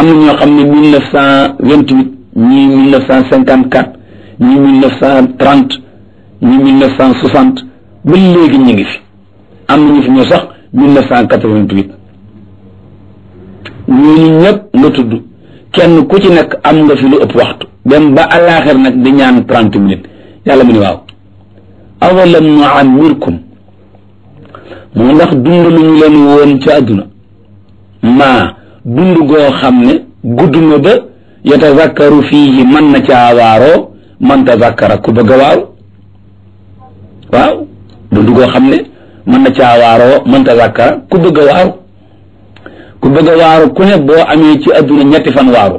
am na ñoo xam ne 1928 ñii 1954 ñii 1930 ñii 1960 ba léegi ñu ngi fi am na ñu fi ñoo sax 1988 ñooñu ñëpp nga tudd kenn ku ci nekk am nga fi lu ëpp waxtu dem ba àllaaxir nag di ñaan 30 minutes yàlla mu ne waaw awalam nu'ammirkum mu ndax dund lu ñu leen woon ci àdduna maa dund goo xam ne gudd na ba yatazakkaru fiihi mën na caa waaroo man tazakkara ku bëgg a waaru waaw dund goo xam ne mën na caa waaroo man tazakkara ku bëgg a waaru ku bëgg a waaru ku ne boo amee ci àdduna ñetti fan waaru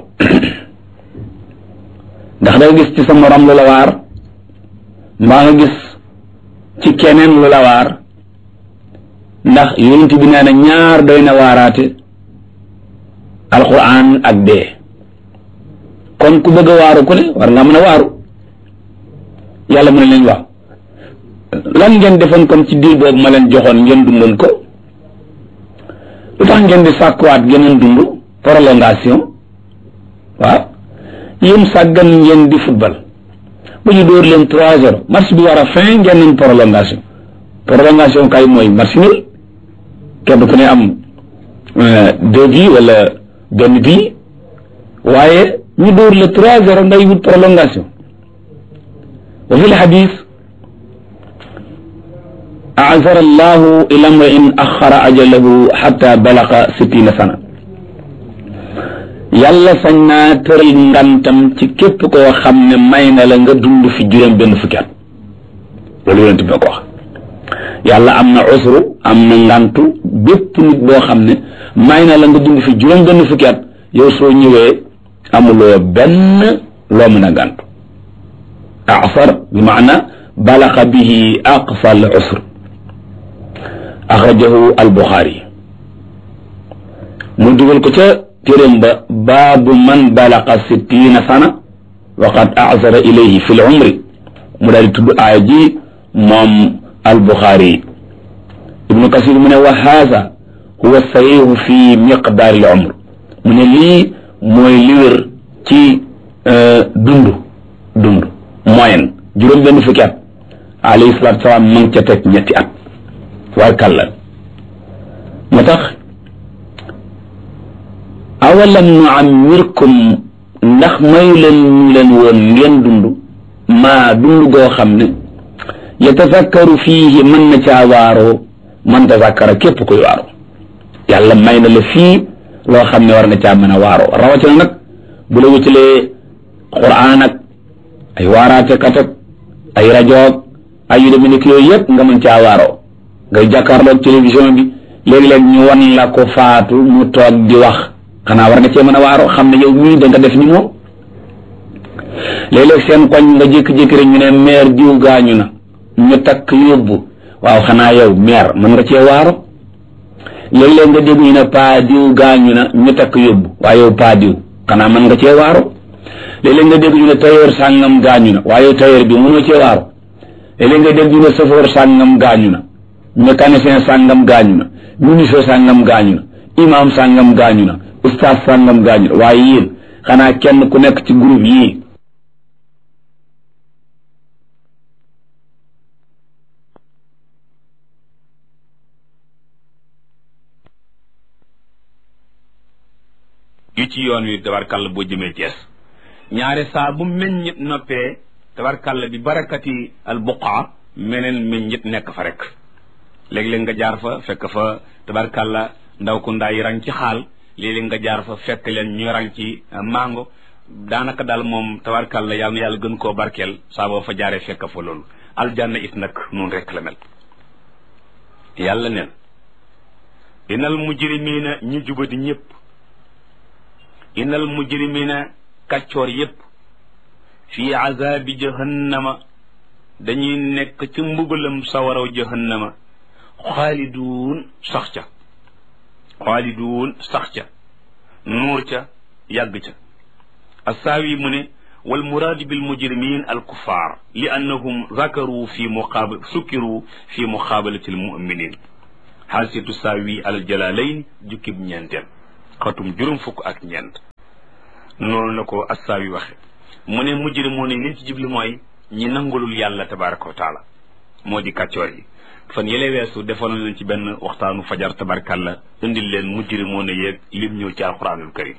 ndax da nga gis ci sa morom lu la waar mbaa nga gis ci keneen lu la waar ndax yonent bi nee na ñaar doy na waaraate alquran ak dee kon ku bëgg a waaru ku ne war nga mën a waaru yàlla mu ne leen waaw lan ngeen defoon kon ci diir boobu ma leen joxoon ngeen dundoon ko lu tax ngeen di sàkkuwaat geneen dund prolongation waaw yéen sàggan ngeen di football ba ñu dóor leen 3-0 match bi war a fin ngeen nañ prolongation kay mooy match nul kenn ku ne am 2 bi wala benn bii waaye ñu dóor le 3-0 ngay wut prolongation wa fi lxadis a'zara allahu ila mri'in axara ajalahu xata balaqa 60 sana yàlla sañ naa tëral ngantam ci képp koo xam ne may na la nga dund fi juróom benn fukki at loolu yonent bi ko wax yàlla am na usru am na ngantu bépp nit boo xam ne may na la nga dund fi juróom benn fukki at yow soo ñëwee amuloo benn loo mën a gàntu asar bi maana balaxa bihi aqsa al usr axrajahu al buxaari mu dugal ko ca téeréem ba baabu man balaqa 60 sana wa qad a'zara ilayhi fi l umri mu daal di tudd aaya ji moom al buxaari ibnu kasir mu ne wa haza huwa sahihu fi miqdaari al umr mu ne lii mooy li wér ci dund moyenne juróom benn fukki at alayhi salaatu salaam ma ngi ca teg ñetti at war kàlla moo tax awalam nu'ammirkum ndax mayu leen ñu leen woon ngeen dund maa dund goo xam ne yatazakkaru fiihi mën na caa waaroo man tazakkara képp koy waaroo yàlla may na la fii loo xam ne war nga caa mën a waaroo rawatina nag bu la wutalee quraan ak ay waaraate kat ak ay rajoog ay yu demee nekk yooyu yëpp nga mën caa waaroo ngay jàkkaarloog télévision bi léegi-léeg ñu wan la ko faatu mu toog di wax xanaa war nga cee mën a waaroo xam ne yow mii da nga def ni moom léeg-léeg seen koñ nga jékki-jékki rek ñu ne maire diw gaañu na ñu takk yóbbu waaw xanaa yow maire mën nga cee waaro léeg-léeg nga dégg ñu ne paa diw gaañu na ñu takk yóbbu waaye yow paa diw xanaa mën nga cee waaro léeg-léeg nga dégg ñu ne tailleur sàngam gaañu na waaye yow tailleur bi mënoo cee waaro léeg-léeg nga dégg ñu ne chauffeur sàngam gaañu na mécanicien sàngam gaañu na ministre sàngam gaañu na imam sàngam gaañu na ustaas sàngam gaañu na waaye yéen xanaa kenn ku nekk ci groupe yii yu ci yoon wi tabarkàlla boo jëmee Cees ñaare saa bu meññit noppee tabarkàlla bi barakati al buqaa meneen meññit nekk fa rek léeg-léeg nga jaar fa fekk fa tabarkàlla ndaw ku ndaa yi rang ci xaal léeg-léeg nga jaar fa fekk leen ñu rang ci mango daanaka daal moom tabarkàlla yàlla na yàlla gën koo barkeel saa boo fa jaaree fekk fa loolu aljanna it nag noonu rek la mel yàlla neen inal mujrimina ñu jubadi ñëpp inal mujrimina kàccoor yépp fii azabi jahannama dañuy nekk ci mbugalam sawaraw jahannama xaaliduun sax ca nuur ca yàgg ca assaawi mu ne wal muraadu bil mujrimin al kuffar li annahum zakaru fi muqaabal sukkiru fi muqaabalati al muminin xaasiyatu saawi al jalalayn jukkib ñeenteel xatum juróom fukk ak ñeent noonu la ko Assaawi waxe mu ne mujrimoon yi liñ ci jubli mooy ñi nangulul yàlla tabaraka wa taala moo di kàccoor yi. fan yële weesu defoon nañ ci benn waxtaanu fajar tabarkalla indil leen mujrimoon yeeg lim ñëw ci alquranul karim.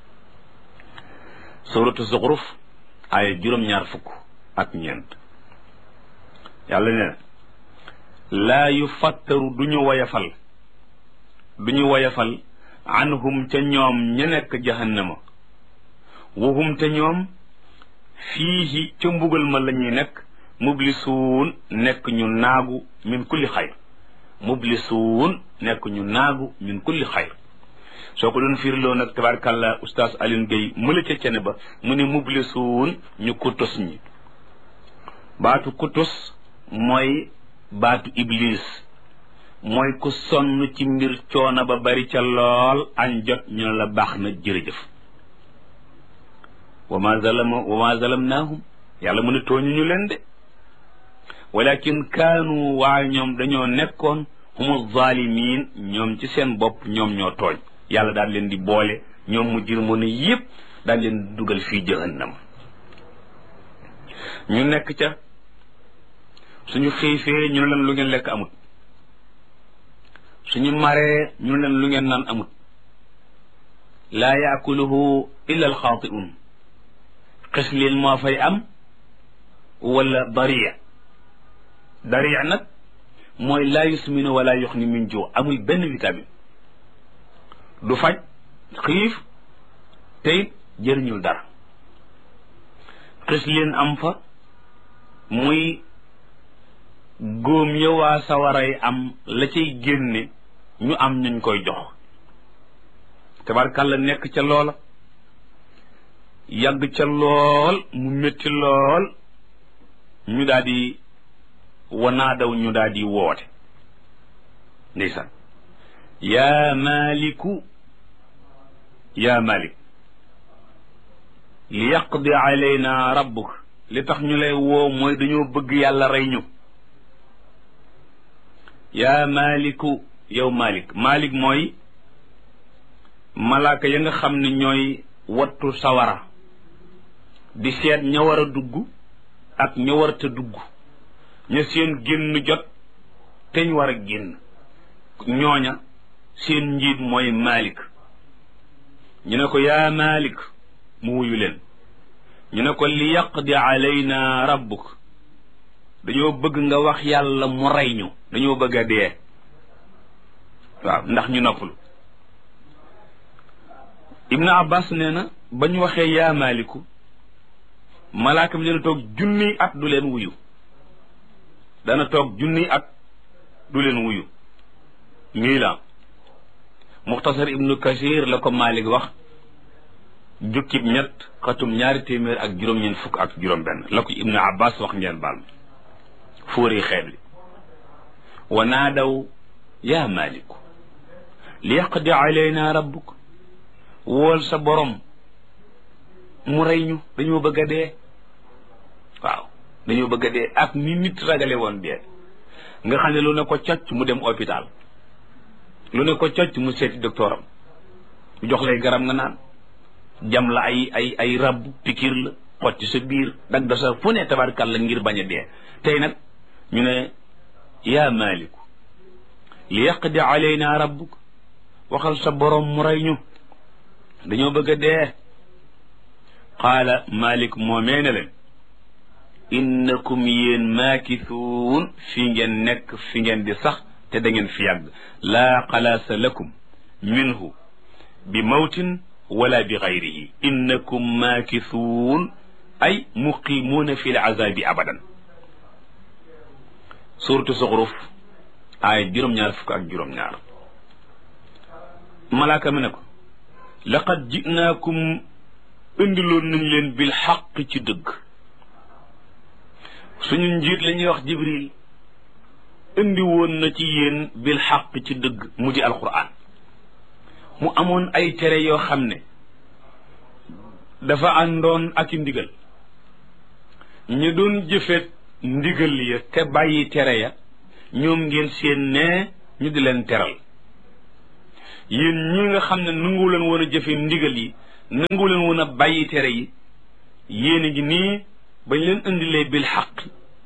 suratu zuxruf aaya juróom-ñaar fukk ak ñeent yàlla ne laa yu fattaru duñu woyafal anhum ca ñoom ña nekk jahannama wahum te ñoom fiihi ca mbugal ma la ñuy nekk mublisuun nekk ñu naagu min kulli xayr soo ko doon fiirloo nag tabaarkàlla oustaz Alioune Gueye mëla ca cene ba mu ne mublisuun ñu kutus ñi baatu kutus mooy baatu iblis mooy ku sonn ci mbir coono ba bari ca lool añ jot ñu ne la baax na jërëjëf wa ma zalamnaahum yàlla mu ne tooñu ñu leen de walakin kaanu waaye ñoom dañoo nekkoon humu zaalimiin ñoom ci seen bopp ñoom ñoo tooñ yàlla daal leen di boole ñoom mu jir mën a yëpp daal leen dugal fii jahannam ñu nekk ca suñu xiifee ñu ne leen lu ngeen lekk amut suñu maree ñu ne leen lu ngeen naan amut laa yaakuluhu illa alxaati'un xis leen moo fay am wala dariya nag mooy laa yusminu wala yuxni min juu amul benn vitamine du faj xiif teyit jëriñul dara xis leen am fa muy góom yowaa sawaray am la cay génne ñu am ñuñ koy jox tabarkàlla nekk ca loola yàgg ca lool mu métti lool ñu daal di wanaadaw ñu daal di woote ndeysaan yaa malik li yaqdi alayna rabbuk li tax ñu lay woo mooy dañoo bëgg yàlla rey ñu yaa maliku yow malik mooy malaaka ya nga xam ne ñooy wattu sawara di seet ña war a dugg ak ña warta dugg ña seen génn jot teñ war a génn ñooña seen njiit mooy malik ñu ne ko yaa malik mu wuyu leen ñu ne ko li yaqdi alayna rabbuk dañoo bëgg nga wax yàlla mu rey ñu dañoo bëgg a dee waaw ndax ñu noppalu ibnu abbas nee na ba ñu waxee yaa maliku malaaka mi dana toog junniy at du leen wuyu dana toog junniy at du leen wuyu nii la muxtasar ibnu kasir la ko malik wax jukkib ñett xatum 200 ak juróom-ñeent fukk ak juróom-benn la ko ibnu abbas wax ngeen baal fóori xeet li wa naadaw yaa maliku li yaqdi alayna rabbuk wool sa borom mu rey ñu dañoo bëgg a dee waaw dañoo bëgg a dee ak ni nit ragale woon dee nga xam ne lu ne ko cocc mu dem hôpital lu ne ko cocc mu seeti docteuram mu jox lay garab nga naan jam la ay rab pikir la xotti sa biir dag da sa fu ne tabarkàlla ngir bañ a dee tey nag ñu ne yaa maliku li yaqdi alayna rabbuk waxal sa borom mu rey ñu dañoo bëgg a dee qaala malik moomee ne leen innakum yéen maakisuun fi ngeen nekk fi ngeen di sax te da ngeen fi yàgg laa xalaasa lakum minhu bi mawtin wala bi gayrihi innakum maakisuun ay muqimuuna fi l azabi abadan suuratu Zuxruf aaya juróom-ñaar fukk ak juróom-ñaar malaaka mi ne ko laqad jinaakum indiloon nañ leen bil xaq ci dëgg suñu njiit la ñuy wax jibril indi woon na ci yéen bil xaq ci dëgg mu di alquran mu amoon ay tere yoo xam ne dafa àndoon ak i ndigal ñu doon jëfet ndigal ya te bàyyi tere ya ñoom ngeen seen ne ñu di leen teral yéen ñi nga xam ne nangu leen woon a jëfe ndigal yi nangu leen woon a bàyyi tere yi yéen a ngi nii bañ leen indilee bil xaq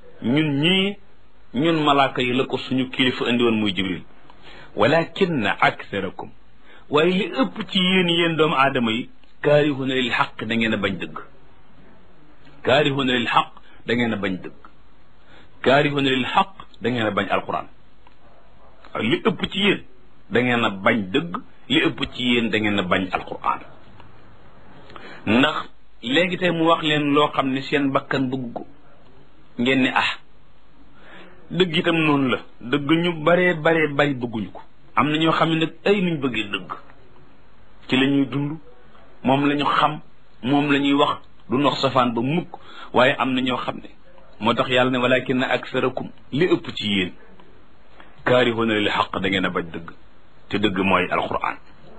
ñun malaaka yi la ko suñu kilifa indi woon muy jibril walakinna aktharakum waaye li ëpp ci yéen doomu aadama yi kaarihuna lil xaq da ngeen a bañ dëgg kaarihuna lil xaq da ngeen a bañ dëgg kaarihuna lil xaq da ngeen a bañ alquran li ëpp ci yéen da ngeen a bañ dëgg li ëpp ci yéen da ngeen a bañ alquran ndax léegi tey mu wax leen loo xam ne seen bakkan bëgg ko ngeen ne dëgg itam noonu la dëgg ñu baree bari bëgguñu ko am na ñoo xam ne nag ay nuñ bëggee dëgg ci la ñuy dund moom la ñu xam moom la ñuy wax du nox safaan ba mukk waaye am na ñoo xam ne moo tax yàlla ne walakinna aksarakum li ëpp ci yéen kaarihuuna lil xaq da ngeen a bañ dëgg te dëgg mooy alquran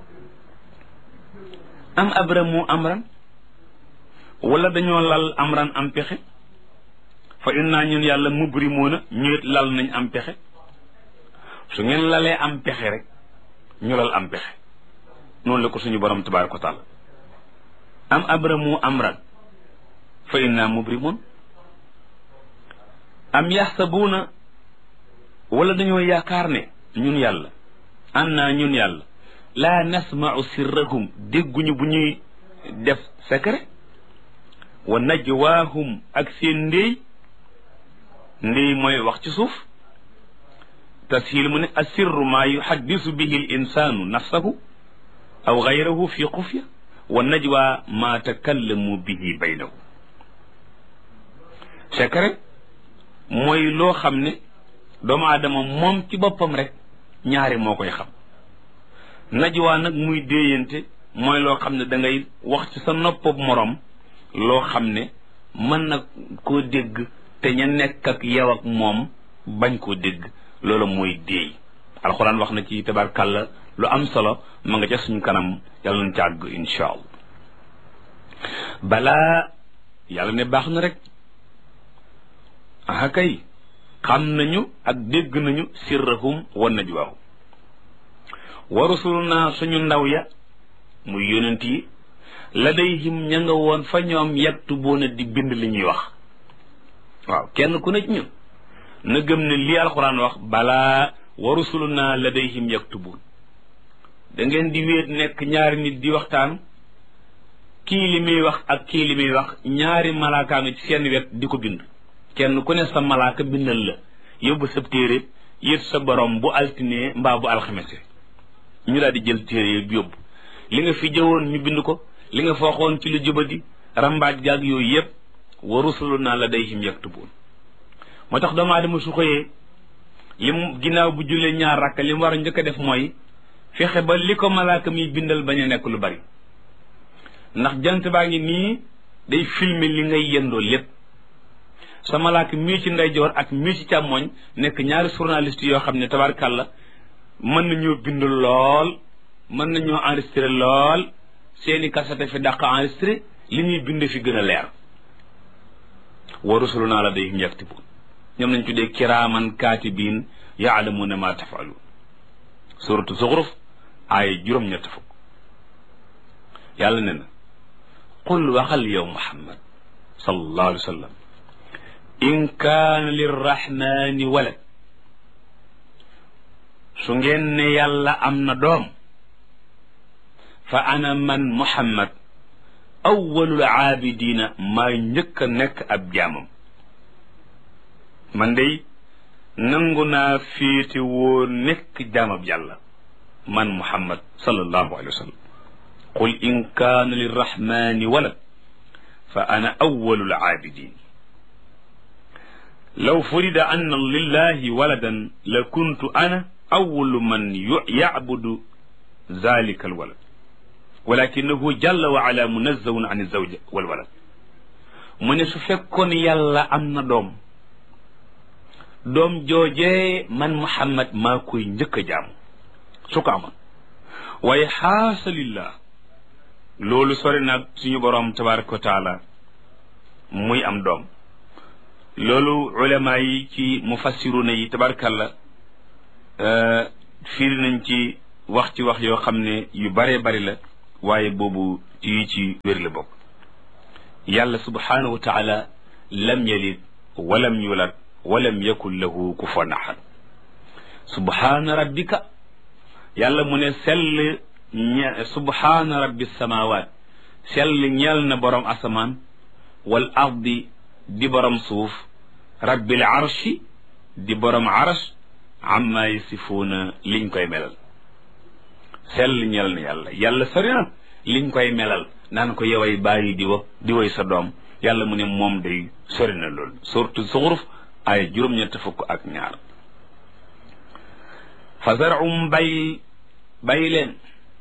am abramu amran wala dañoo lal amran am pexe fa inna ñun yàlla mubrimuuna ñu it lal nañ am pexe su ngeen lalee am pexe rek ñu lal am pexe noonu la ko suñu borom tabaaraka wa taala am abramu amran fa inna mubrimuun am yaxsabuuna wala dañoo yaakaar ne ñun yàlla anna ñun yàlla laa nasma'u sirrahum dégguñu bu ñuy def secret wa najwaahum ak seen ndéy mooy wax ci suuf tashil mu ne asirru maa yuhaddisu bihi l insaanu nafsahu aw gayrahu fi xufya wa najwa maa takallamu bihi baynahu secret mooy loo xam ne doomu aadama moom ci boppam rek ñaari moo koy xam najwa nag muy déeyante mooy loo xam ne da ngay wax ci sa noppab morom loo xam ne mën na koo dégg te ña nekk ak yow ak moom bañ koo dégg loolu mooy déey alxuraan wax na ci tabarkàlla lu am solo ma nga ca suñu kanam yàlla nañ càgg insha allah balaa yàlla ne baax na rek aha kay xam nañu ak dégg nañu sirrahum wa najwaahum wa rusuluna suñu ndaw ya muy yonent yi ladayhim ña nga woon fa ñoom yaktubuuna di bind li ñuy wax waaw kenn ku ne ci ñun na gëm ne lii alxuraan wax balaa wa rusuluna ladayhim yaktubuun da ngeen di wéet nekk ñaari nit di waxtaan kii li muy wax ak kii li muy wax ñaari malaakaa nga ci seen wet di ko bind kenn ku ne sa malaaka bindal la yóbbu sa téere yët sa borom bu altine mbaa bu alxamese ñu daal di jël téere yóbbu li nga fi jëwoon ñu bind ko li nga fooxoon ci lu jubadi rambaaj gaag yooyu yëpp wa rusuluna ladayhim yaktubuun moo tax doomu aadama su xëyee lim ginnaaw bu jullee ñaar rakka li mu war a njëkk a def mooy fexe ba li ko malaaka mi bindal bañ a nekk lu bari ndax jant baa ngi nii day filmer li ngay yendoo lépp sa malaaka mii ci ndeyjoor ak mii ci càmmooñ nekk ñaari journaliste yoo xam ne tabarkàlla mën nañoo bind lool mën nañoo enregistré lool seeni kasete fi dàq enregistré li ñuy bind fi gën a leer wa rusuluna ladayhim yaktubuun ñoom nañ tuddee kiraaman kaatibiin yaalamuuna ma tafaluun suratu zuxruf ay juróom-ñett fukk yàlla ne na qul waxal yow muhammad sallallahu alayhi wa sallam in kaana lirrahmani walad su ngeen ne yàlla am na doom fa ana man muhammad awwalul aabidina maay njëkk a nekk ab jaamam man day nangu naa féete woo nekk jaamab yàlla man muhammad sallallahu alayhi wa sallam qul in kaana lirrahmani walad fa ana awwalul aabidin law furida anna lillahi waladan la kuntu ana awwalu man yacbudu zalika alwalad walakinahu jalla wa ala munazzahun an alzawja walwalad mu ne su fekkoon yàlla am na doom joojee man muhammad maa koy njëkk a jaamu su ko amoon waaye xaasa lillah loolu sori naag suñu boroom tabaraka wa taala muy am doom loolu ulama yi ci mufassiruna yi tabarkalla firi nañ ci wax yoo xam ne yu bare bari la waaye boobu yi ci wér la bokk yàlla subhanahu wa taala lam yalid walam yulad walam yakun lahu kufuwan ahad subhana rabbika yàlla mu ne sell subhana rabbi samawat sell ñeel na borom asamaan wal ardi di borom suuf rabbil arshi di borom arsh amma yasifuuna liñ koy melal sell ñeel na yàlla yàlla sori na liñ koy melal naan ko yoway bàyyi di woy sa doom yàlla mu ne moom day sori na loolu surtout Zuxruf ay juróom-ñett fukk ak ñaar fazarum bay leen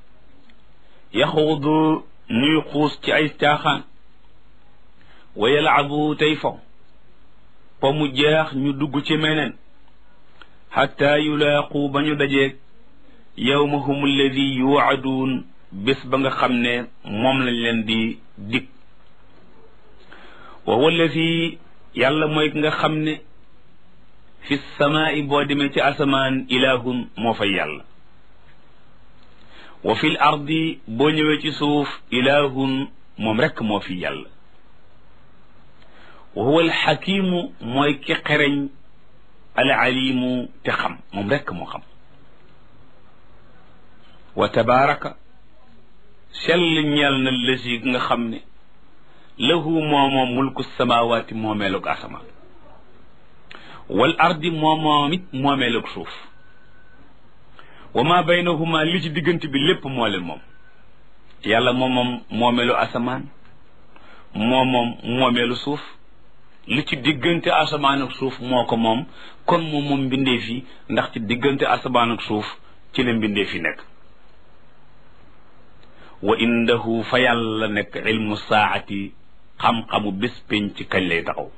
yaxuudu ñuy xuus ci ay caaxaan wa yalaabu tey fo mu jeex ñu dugg ci meneen xatta yulaaqu ba ñu dajeeg yawmahum alladi yuwaaduun bés ba nga xam ne moom lañ leen di dig wa huwa alladi yàlla mooy ki nga xam ne fi samaai boo demee ci asamaan ilahun moo fay yàlla wa fil ardi boo ñëwee ci suuf ilahun moom rekk moo fi yàlla wa huwa alxakimu mooy ki xereñ alalimu te xam moom rekk moo xam wa tabaraka sell ñeel na lësi nga xam ne lahu moomoom mulku samawaati moomeelug asamaan wal ardi moomoom it moomeelug suuf wa ma baynahuma li ci diggante bi lépp moo leen moom yàlla moomoom moomeelu asamaan moomoom moomeelu suuf li ci diggante asamaan ak suuf moo ko moom kon moom mbindeef yi ndax ci diggante asamaan ak suuf ci la mbindeef yi nekk wa indahu fa yàlla nekk ilmu saati xam-xamu bés pénc ci kañ lay taxaw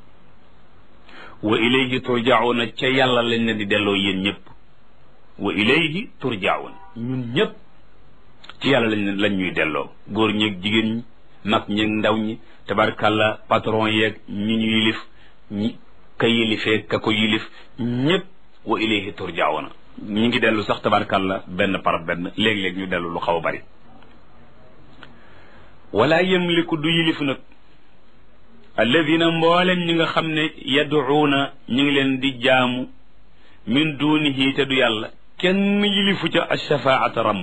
wa ilayhi turjauna ca yàlla lañ leen di delloo yéen ñëpp wa ilayhi turjaun ñun ñëpp ci yàlla lañ ñuy delloo góor ñeeg jigéen ñi mag ñeeg ndaw ñi tabarkàlla patron yeeg ñi ñu yilif ñi ka yilifee ka ko yilif ñëpp wa ilayhi turjauna ñi ngi dellu sax tabarkàlla benn par benn léeg-léeg ñu dellu lu xaw a bari wala yamliku du yilif nag alladina mboolem ñi nga xam ne yaduuna ñi ngi leen di jaamu min dunihi te du yàlla kenn yilifu ca ashafaata ramm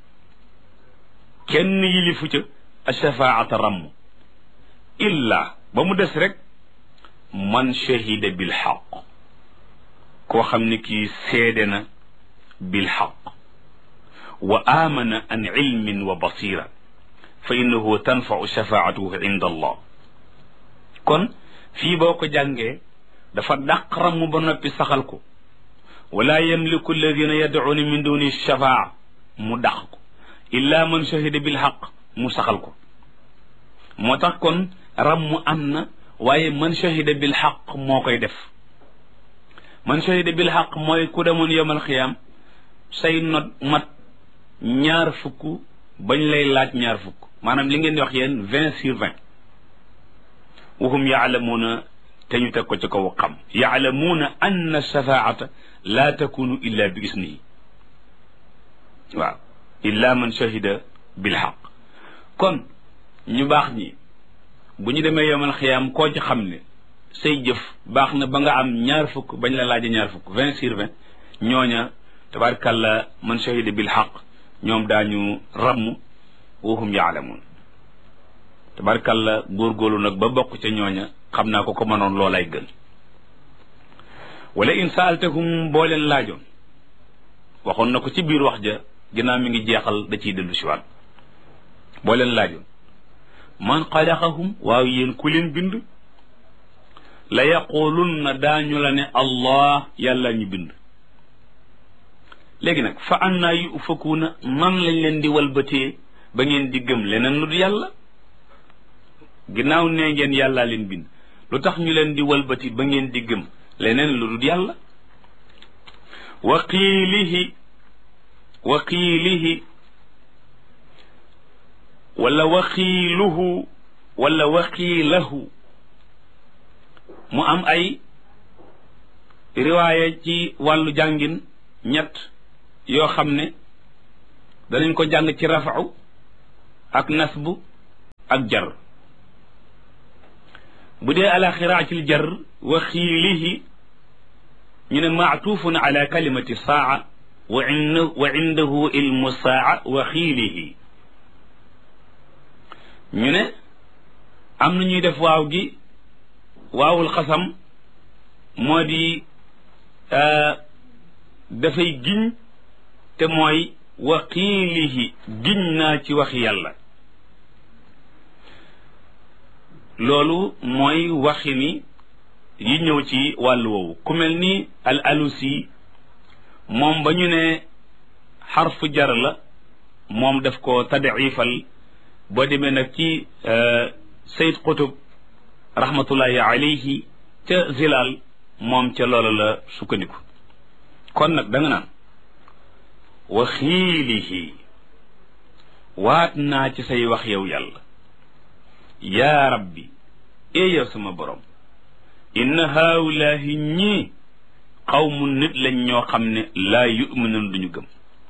kenn yilifu ca ashafaata ramm illa ba mu des rek man shahida bil xaq koo xam ne kii seede na bil xaq wa amana an ilmin wa basira fa innahu tanfau shafaatuhu inda allah kon fii boo ko jàngee dafa dàq ramm ba noppi saxal ko wala yamliku alladina yad'una min duni shafaa mu dàq ko illa man shahida bil xaq mu saxal ko moo tax kon ramm am na waaye man shahida bil xaq moo koy def man shahida bil xaq mooy ku demoon yawmal xiyaam say not mat 20 bañ lay laaj 20 maanaam li ngeen di wax yéen 20/20 wahum yaalamuuna te ñu teg ko ci kaw xam yaalamuuna anna shafaata laa takunu illa bi isnihi waaw illa man shahida bil xaq kon ñu baax ñi bu ñu demee yawmal xiyaam koo ci xam ne say jëf baax na ba nga am 20 bañ la laaje 20 20/20 ñooña tabaarkàlla man shahida bil xaq ñoom daañu ramm wahum yaalamuun tabaarkàlla góorgóorlu nag ba bokk ca ñooña xam naa ko mënoon loolay gën wala in saaltahum boo leen laajoon waxoon na ko ci biir wax ja ginnaaw mi ngi jeexal da ciy dellu si waat boo leen laajoon man xalaqahum waaw yéen ku leen bind la yaqulunna daañu la ne allah yàlla ñu bind léegi nag fa annaa yufakuuna man lañ leen di walbatee ba ngeen di gëm leneen lu du yàlla ginnaaw nee ngeen yàllaa leen bind lu tax ñu leen di walbati ba ngeen di gëm leneen lu dul yàlla waqiilihi wala waqiiluhu wala waqiilahu mu am ay riwaaya ci wàllu jàngin ñett yoo xam ne danañ ko jàng ci rafa'u ak nasbu ak jar bu dee ala xiraatil jar wa xiilihi ñu ne maatufun ala kalimati saa wa indahu ilmu saa wa xiilihi ñu ne am na ñuy def waaw gi waawul xasam moo di dafay giñ te mooy wa xiilihi giñ naa ci wax yàlla loolu mooy waxi ni yi ñëw ci wàllu woowu ku mel ni al alusi moom ba ñu ne xarfu jar la moom daf ko tadifal boo demee nag ci Sayyid Qutub rahmatullahi alayhi ca Zilal moom ca loola la sukkandiku kon nag da nga naan wa xiilihi waat naa ci say wax yow yàlla yaa rabbi yow sama borom inna haawulaahi ñii xawmu nit lañ ñoo xam ne laa yuminuun duñu gëm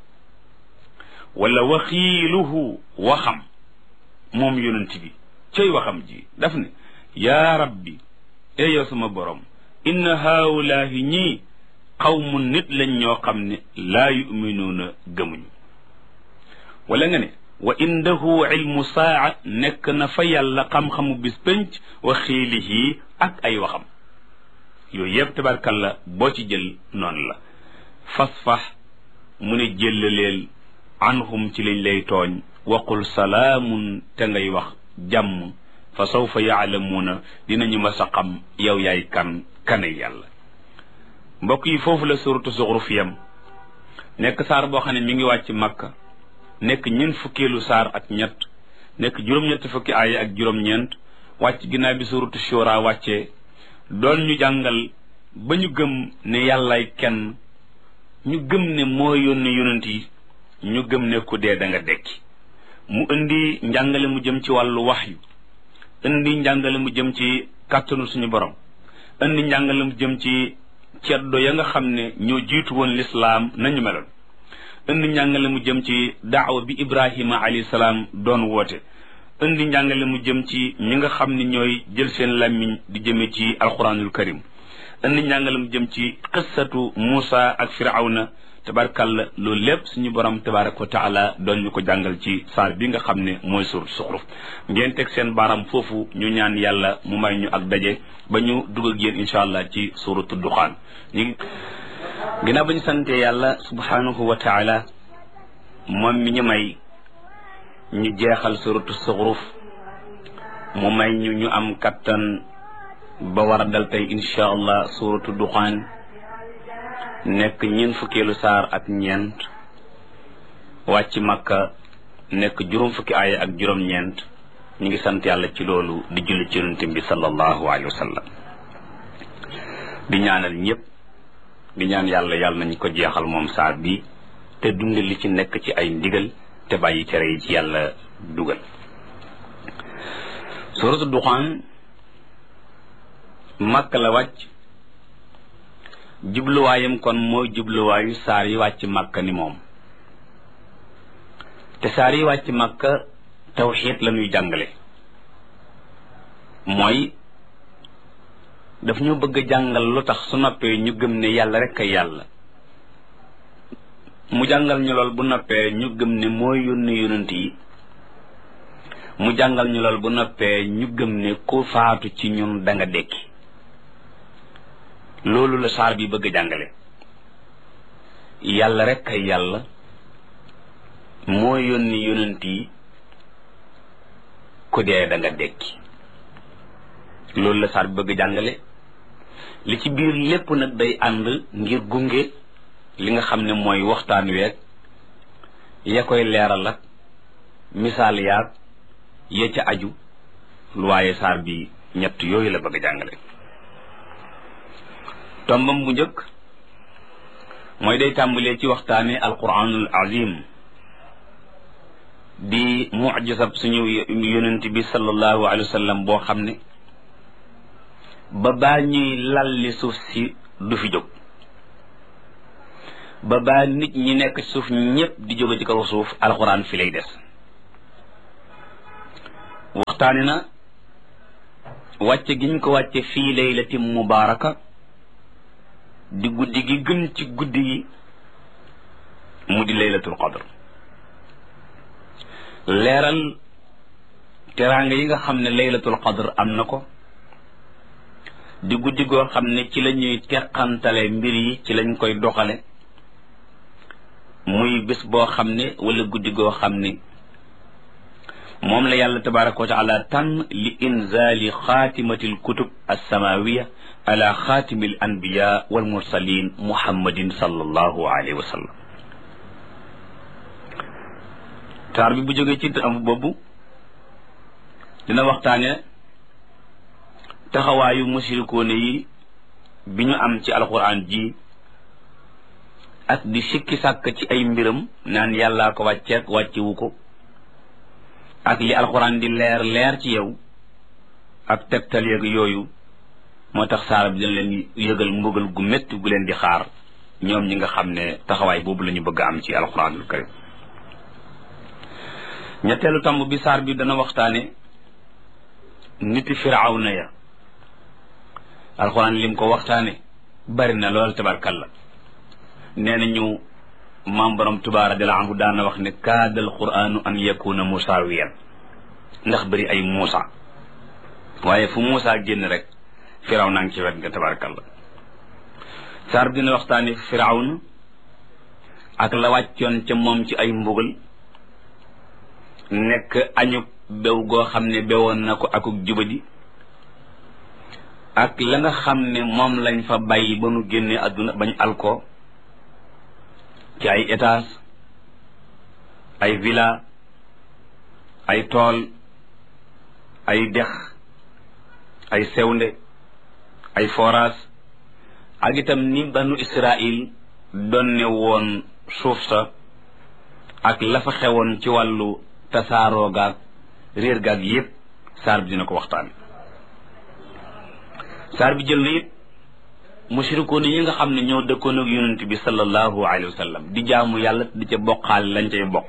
wala waxiiluhu waxam moom yonent bi cay waxam ji daf ne yaa rabbi yow sama borom inna haawulaahi ñii xawmu nit lañ ñoo xam ne laa yuminuuna gëmuñu wala nga ne wa indahu ilmu saa nekk na fa yàlla xam-xamu bis pénc wa xiilihi ak ay waxam yooyu yëpp tabarkalla boo ci jël noonu la fasfax mu ne jëllaleel anhum ci liñ lay tooñ waqul salaamun te ngay wax jàmm fa sawfa yaalamuuna dinañu mas a xam yow yaay kanay yàlla mbokk yi foofu la suratu Zuxruf yam nekk saar boo xam ne mi ngi wàcc Makka nekk ñeent fukkeelu saar ak ñett nekk juróom-ñett fukki aaya ak juróom-ñeent wàcc ginnaaw bi suratu Shura wàccee doon ñu jàngal ba ñu gëm ne yàllaay kenn ñu gëm ne moo yónni yonent yi ñu gëm ne ku dee da nga dekki mu indi njàngale mu jëm ci wàllu waxyu indi njàngale mu jëm ci kàttanu suñu borom indi njàngale mu jëm ci ceddo ya nga xam ne ñoo jiitu woon lislaam nañu meloon indi njàngale mu jëm ci daawa bi Ibrahima alayhi salaam doon woote indi njàngale mu jëm ci ñi nga xam ne ñooy jël seen làmmiñ di jëme ci alquranul karim indi njàngale mu jëm ci qissatu Muusa ak Firawna tabarkalla loolu lépp suñu borom tabaraka wa taala doon ñu ko jàngal ci saar bi nga xam ne mooy suuratu Zuxruf ngeen teg seen baaram foofu ñu ñaan yàlla mu may ñu ak daje ba ñu dugg ak yéen incha allah ci suuratu Duxaan ñu ginnaaw ba ñu sante yàlla subhanahu wa taala moom mi ñu may ñu jeexal suuratu Zuxruf mu may ñu am kattan ba war a dal tey incha allah suuratu Duxaan nekk ñeent fukkeelu saar ak ñeent wàcc Makka nekk juróom fukki aaya ak juróom-ñeent ñu ngi sant yàlla ci loolu di julli ci yonent bi sallallahu alayhi wa sallam di ñaanal ñëpp di ñaan yàlla nañ ko jeexal moom saar bi te dund li ci nekk ci ay ndigal te bàyyi tere yi ci yàlla dugal suuratu Duxaan Makka la wàcc jubluwaayam kon mooy jubluwaayu saar yi wàcc Makka ni moom te saar yi wàcc Makka tawxiid la ñuy jàngale mooy daf ñu bëgg a jàngal lu tax su noppee ñu gëm ne yàlla rek a yàlla mu jàngal ñu lool bu noppee ñu gëm ne mooy yónni yonent yi mu jàngal ñu lool bu noppee ñu gëm ne ku faatu ci ñun da nga dekki loolu la saar bi bëgg a jàngale yàlla rek ay yàlla moo yónni yonent yi ku dee da nga dekki loolu la saar bi bëgg a jàngale li ci biir lépp nag day ànd ngir gunge li nga xam ne mooy waxtaan week ya koy leeral ak misaal yaag ya ca aju lu waaye saar bi ñett yooyu la bëgg a jàngale tombam bu njëkk mooy day tàmbalee ci waxtaane alquranul azim di mucjisab suñu yonent bi sallallahu alayhi wa sallam boo xam ne ba baa ñuy lalli suuf si du fi jóg ba baa nit ñi nekk suuf ñépp di jóge ci kaw suuf alquran fi lay des waxtaane na wàcce giñ ko wàcce fii laylatin mubaaraka di guddi gi gën ci guddi yi mu di laylatul qadr leeral teraanga yi nga xam ne laylatul qadr am na ko di guddi goo xam ne ci la ñuy teqantale mbir yi ci lañ koy doxale muy bés boo xam ne wala guddi goo xam ne moom la yàlla tabaraka wa taala tànn li inzali xaatimati alkutub alsamawiya ala xaatimi al anbiya wal mursalin muhammadin sallallahu alayhi wa sallam taar bi bu jógee ci am boobu dina waxtaane taxawaayu mushrikoone yi bi ñu am ci alquran ji ak di sikki sàkk ci ay mbiram naan yàllaa ko wàcceek wàccewu ko ak li alquran di leer ci yow ak tegtal yeeg yooyu moo tax saara bi dina leen yëgal mbugal gu métti gu leen di xaar ñoom ñi nga xam ne taxawaay boobu la ñu bëgg a am ci alquranul karim ñetteelu tomb bi saar bi dana waxtaane niti firawna ya alquran lim ko waxtaane bari na lool tabarkalla nee na ñu maam borom Tuubaa radiyallaahu anhu daana wax ne kaadal qur'aanu an yakuna musaawiyan ndax bëri ay Muusa waaye fu Muusa génn rek Firawna ngi ci wet nga tabarakallah saar dina waxtaani Firawna ak la wàccoon ca moom ci ay mbugal nekk añub bew goo xam ne bewoon na ko akuk jubadi ak la nga xam ne moom lañ fa bàyyi ba nu génne àdduna bañ alko ci ay étage ay villa ay tool ay dex ay sewnde ay forage ak itam ni banu Israël donne woon suuf sa ak la fa xewoon ci wàllu tasaaroo gaag réer gaag yépp saar bi dina ko waxtaan saar bi jël na it mushrikoon yi nga xam ne ñoo dëkkoon ak yonent bi sallallahu alayhi wa sallam di jaamu yàlla di ca bokkaal lañ cay bokk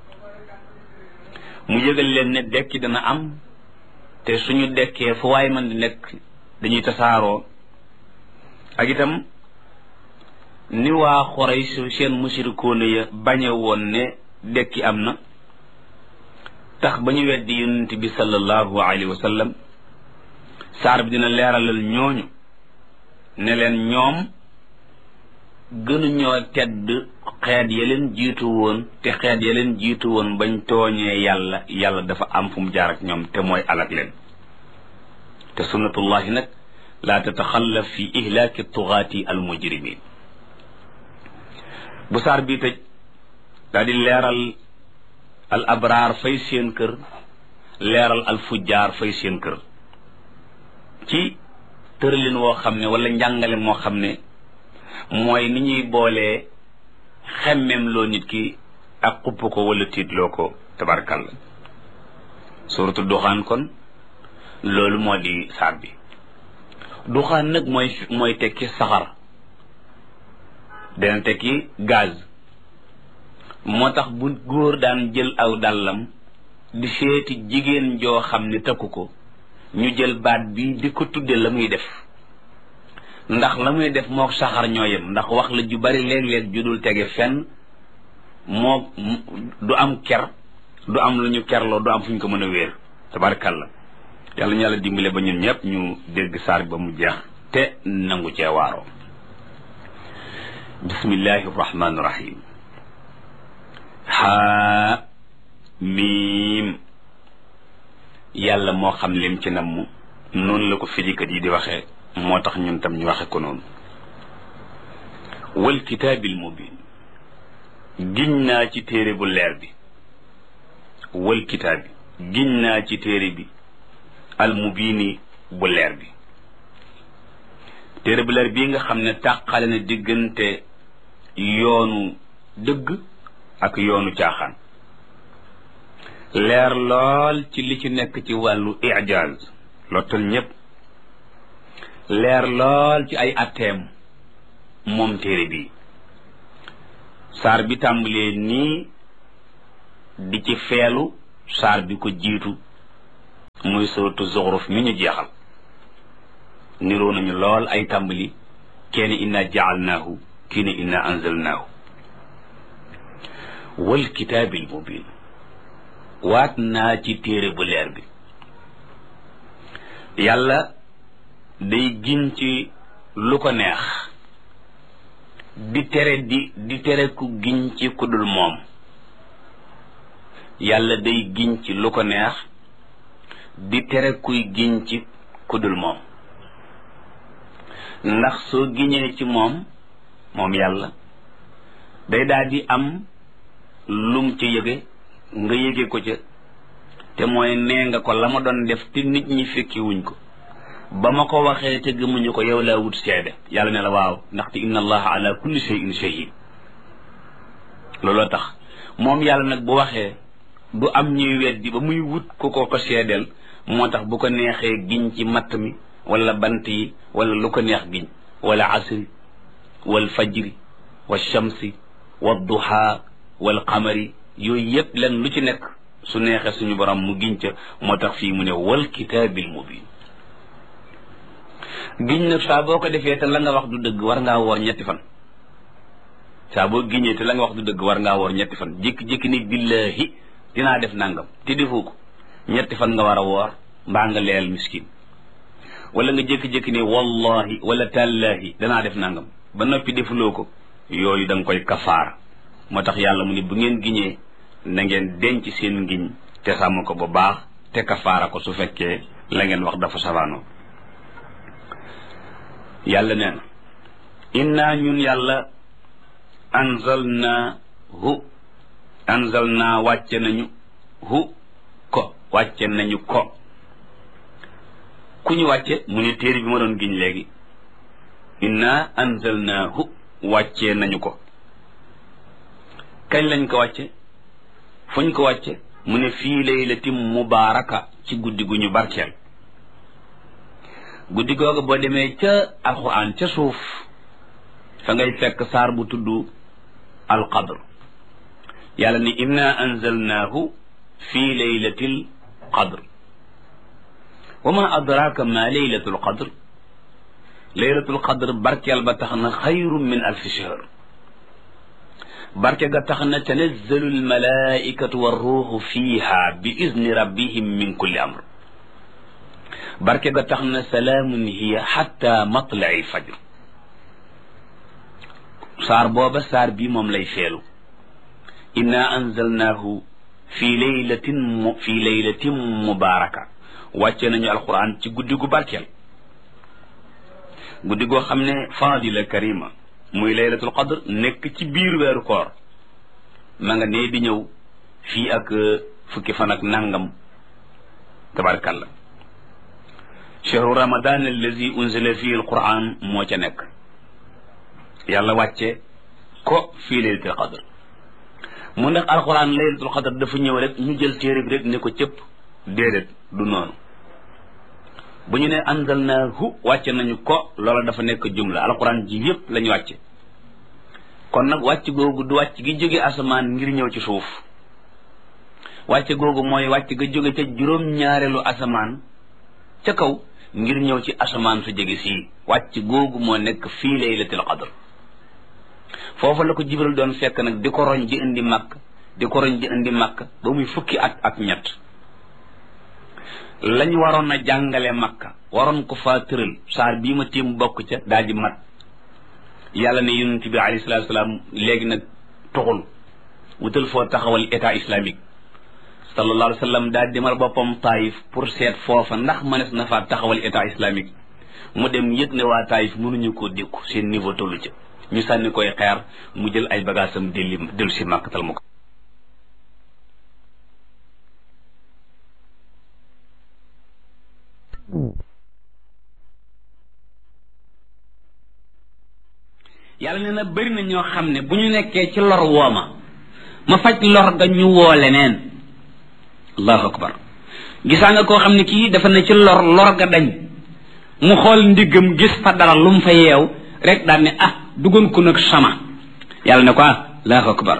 mu yëgal leen ne dekki dana am te suñu dekkee fu waay man di nekk dañuy tasaaroo ak itam ni waa Quraysh seen mushrikoon ya bañe woon ne dekki am na tax ba ñu weddi yonent bi sallallahu alayhi wa sallam saar bi dina leeralal ñooñu ne leen ñoom gënuñoo tedd xeet ya leen jiitu woon te xeet ya leen jiitu woon bañ tooñee yàlla dafa am fu mu jaar ak ñoom te mooy alak leen te sunnatullahi nag laa tataxallaf fi ihlaaki tugaati al mujrimin bu saar bii tëj daal di leeral al abraar fay seen kër leeral al fujjaar fay seen kër ci tëralin woo xam ne wala njàngale moo xam ne mooy ni ñuy boolee xemmem loo nit ki ak xupp ko wala tiitloo ko tabarkalla suratu duxaan kon loolu moo di saar bi duxaan nag mooy tekki saxar dana tekki gaz moo tax bu góor daan jël aw dàllam di seeti jigéen joo xam ne takku ko ñu jël baat bi di ko tudde la muy def ndax la muy def mook saxar ñoo yem ndax wax la ju bari léeg-léeg ju dul tege fenn moo du am ker du am lu ñu kerloo du am fu ñu ko mën a wéer tabarkalla yàlla ñu yàlla dimbale ba ñun ñëpp ñu dégg saar ba mu jeex te nangu cee waaroo bismillahi rahmaani rahim haa miim yàlla moo xam lim ci namm noonu la ko firikat yi di waxee moo tax ñun tam ñu waxe ko noonu wal kitaabil mubin giñ naa ci téere bu leer bi wal kitaabi giñ naa ci téere bi al mubini bu leer bi téere bu leer bii nga xam ne tàqale na diggante yoonu dëgg ak yoonu caaxaan leer lool ci li ci nekk ci wàllu ijaaz lottal ñépp leer lool ci ay atteem moom téere bi saar bi tàmbalee nii di ci feelu saar bi ko jiitu muy suratu Zuxruf mi ñu jeexal niroo nañu lool ay tàmbali kenn inna jaalnaahu kii ne inna anzalnaahu wal kitaabil mubin waat naa ci téere bu leer bi yàlla day giñ ci lu ko neex di tere ku giñ ci ku dul moom yàlla day giñ ci lu ko neex di tere kuy giñ ci ku dul moom ndax soo giñee ci moom yàlla day daal di am lum ci yëge nga yëge ko ca te mooy nee nga ko la ma doon def te nit ñi fekki wuñ ko ba ma ko waxee te gëmuñu ko yow laa wut seede yàlla ne la waaw ndaxte inna allaha ala kulli shay'in shahid looloo tax moom yàlla nag bu waxee du am ñuy weddi ba muy wut ku ko seedeel moo tax bu ko neexee giñ ci matt mi wala bant yi wala lu ko neex giñ wala asri wal fajri wal shamsi wal duha wal qamari yooyu yëpp len lu ci nekk su neexee suñu borom mu giñ ca moo tax fii mu ne wal kitaabil mubin giñ nag saa boo ko defee te la nga wax du dëgg war ngaa woor ñetti fan saa boo giñee te la nga wax du dëgg war ngaa woor ñetti fan jékki-jékki ni billahi dinaa def nangam te defoo ko ñetti fan nga war a woor mbaa nga leel miskin wala nga jékki-jékki ni wallahi wala tallahi danaa def nangam ba noppi defuloo ko yooyu da nga koy kafaara moo tax yàlla mu ni bu ngeen giñee na ngeen denc seen ngiñ te sàmm ko bu baax te kafaara ko su fekkee la ngeen wax dafa safaanoo yàlla nee na inna ñun yàlla anzalna wàcce nañu wàcce nañu ko ku ñu wàcce mu ne téere bi ma doon giñ léegi inna anzalnaahu wàccee nañu ko kañ lañ ko wàcce fuñ ko wàcce mu ne fii laylatin mubaaraka ci guddi gu ñu barkeel guddi googu boo demee ca alquran ca suuf fa ngay fekk saar bu tudd alqadr yàlla ni inna anzalnaahu fii laylatil qadr wa ma adraka ma laylatul qadr laylatul qadr barkeel ba tax na xayrun min alfi shahr barke ga tax na tanazzalu almalaikatu warruuxu fiiha bi izni rabbihim min kulli amr barke ga tax na salaamun hiya xatta matlai fajr saar booba saar bi moom lay feelu inna anzalnaahu fi laylatin mubaaraka wàcce nañu alquran ci guddi gu barkeel guddi goo xam ne fadila karima muy laylatul qadr nekk ci biir weeru koor ma nga nee di ñëw fii ak fukki fan ak nangam tabarkalla chahru ramadan allazi unzila fihi alquran moo ca nekk yàlla wàcce ko fii laylatul qadr mu ndax alquran laylatul qadr dafa ñëw rek ñu jël téere bi rek ne ko cëpp déedéet du noonu bu ñu ne anzalnaahu wàcce nañu ko loola dafa nekk jumla alquran ji yépp lañu wàcce kon nag wàcc googu du wàcc gi jóge asamaan ngir ñëw ci suuf wàcce googu mooy wàcc ga jóge ca juróom-ñaareelu asamaan ca kaw ngir ñëw ci asamaan su jege sii wàcc googu moo nekk fii laylatul qadr foofu la ko jibril doon fekk nag di ko roñ di indi màkk di ko roñ di indi màkk ba muy fukki at ak ñett lañ waroon a jàngale makka waroon ko faa tëral saar bii ma tiim bokk ca daal di mat yàlla ne yonent bi alayhi salaatu salaam léegi nag tuxul wutal foo taxawal état islamique sallallahu alayhi wa sallam daal demal boppam taayif pour seet foofa ndax mënees na faa taxawal état islamique mu dem yëg ne waa taayif mënuñu koo dékku seen niveau tollu ca ñu sànni koy xeer mu jël ay bagaasam dellu si màkkatal mu ko yàlla nee na bëri na ñoo xam ne bu ñu nekkee ci lor wooma ma faj lor ga ñu woo leneen allahu akbar gisaa nga koo xam ne kii dafa ne ci lor ga dañ mu xool ndiggam gis fa dara lu mu fa yeew rek daan ne duggoon ko nag sama yàlla ne ko allahu akbar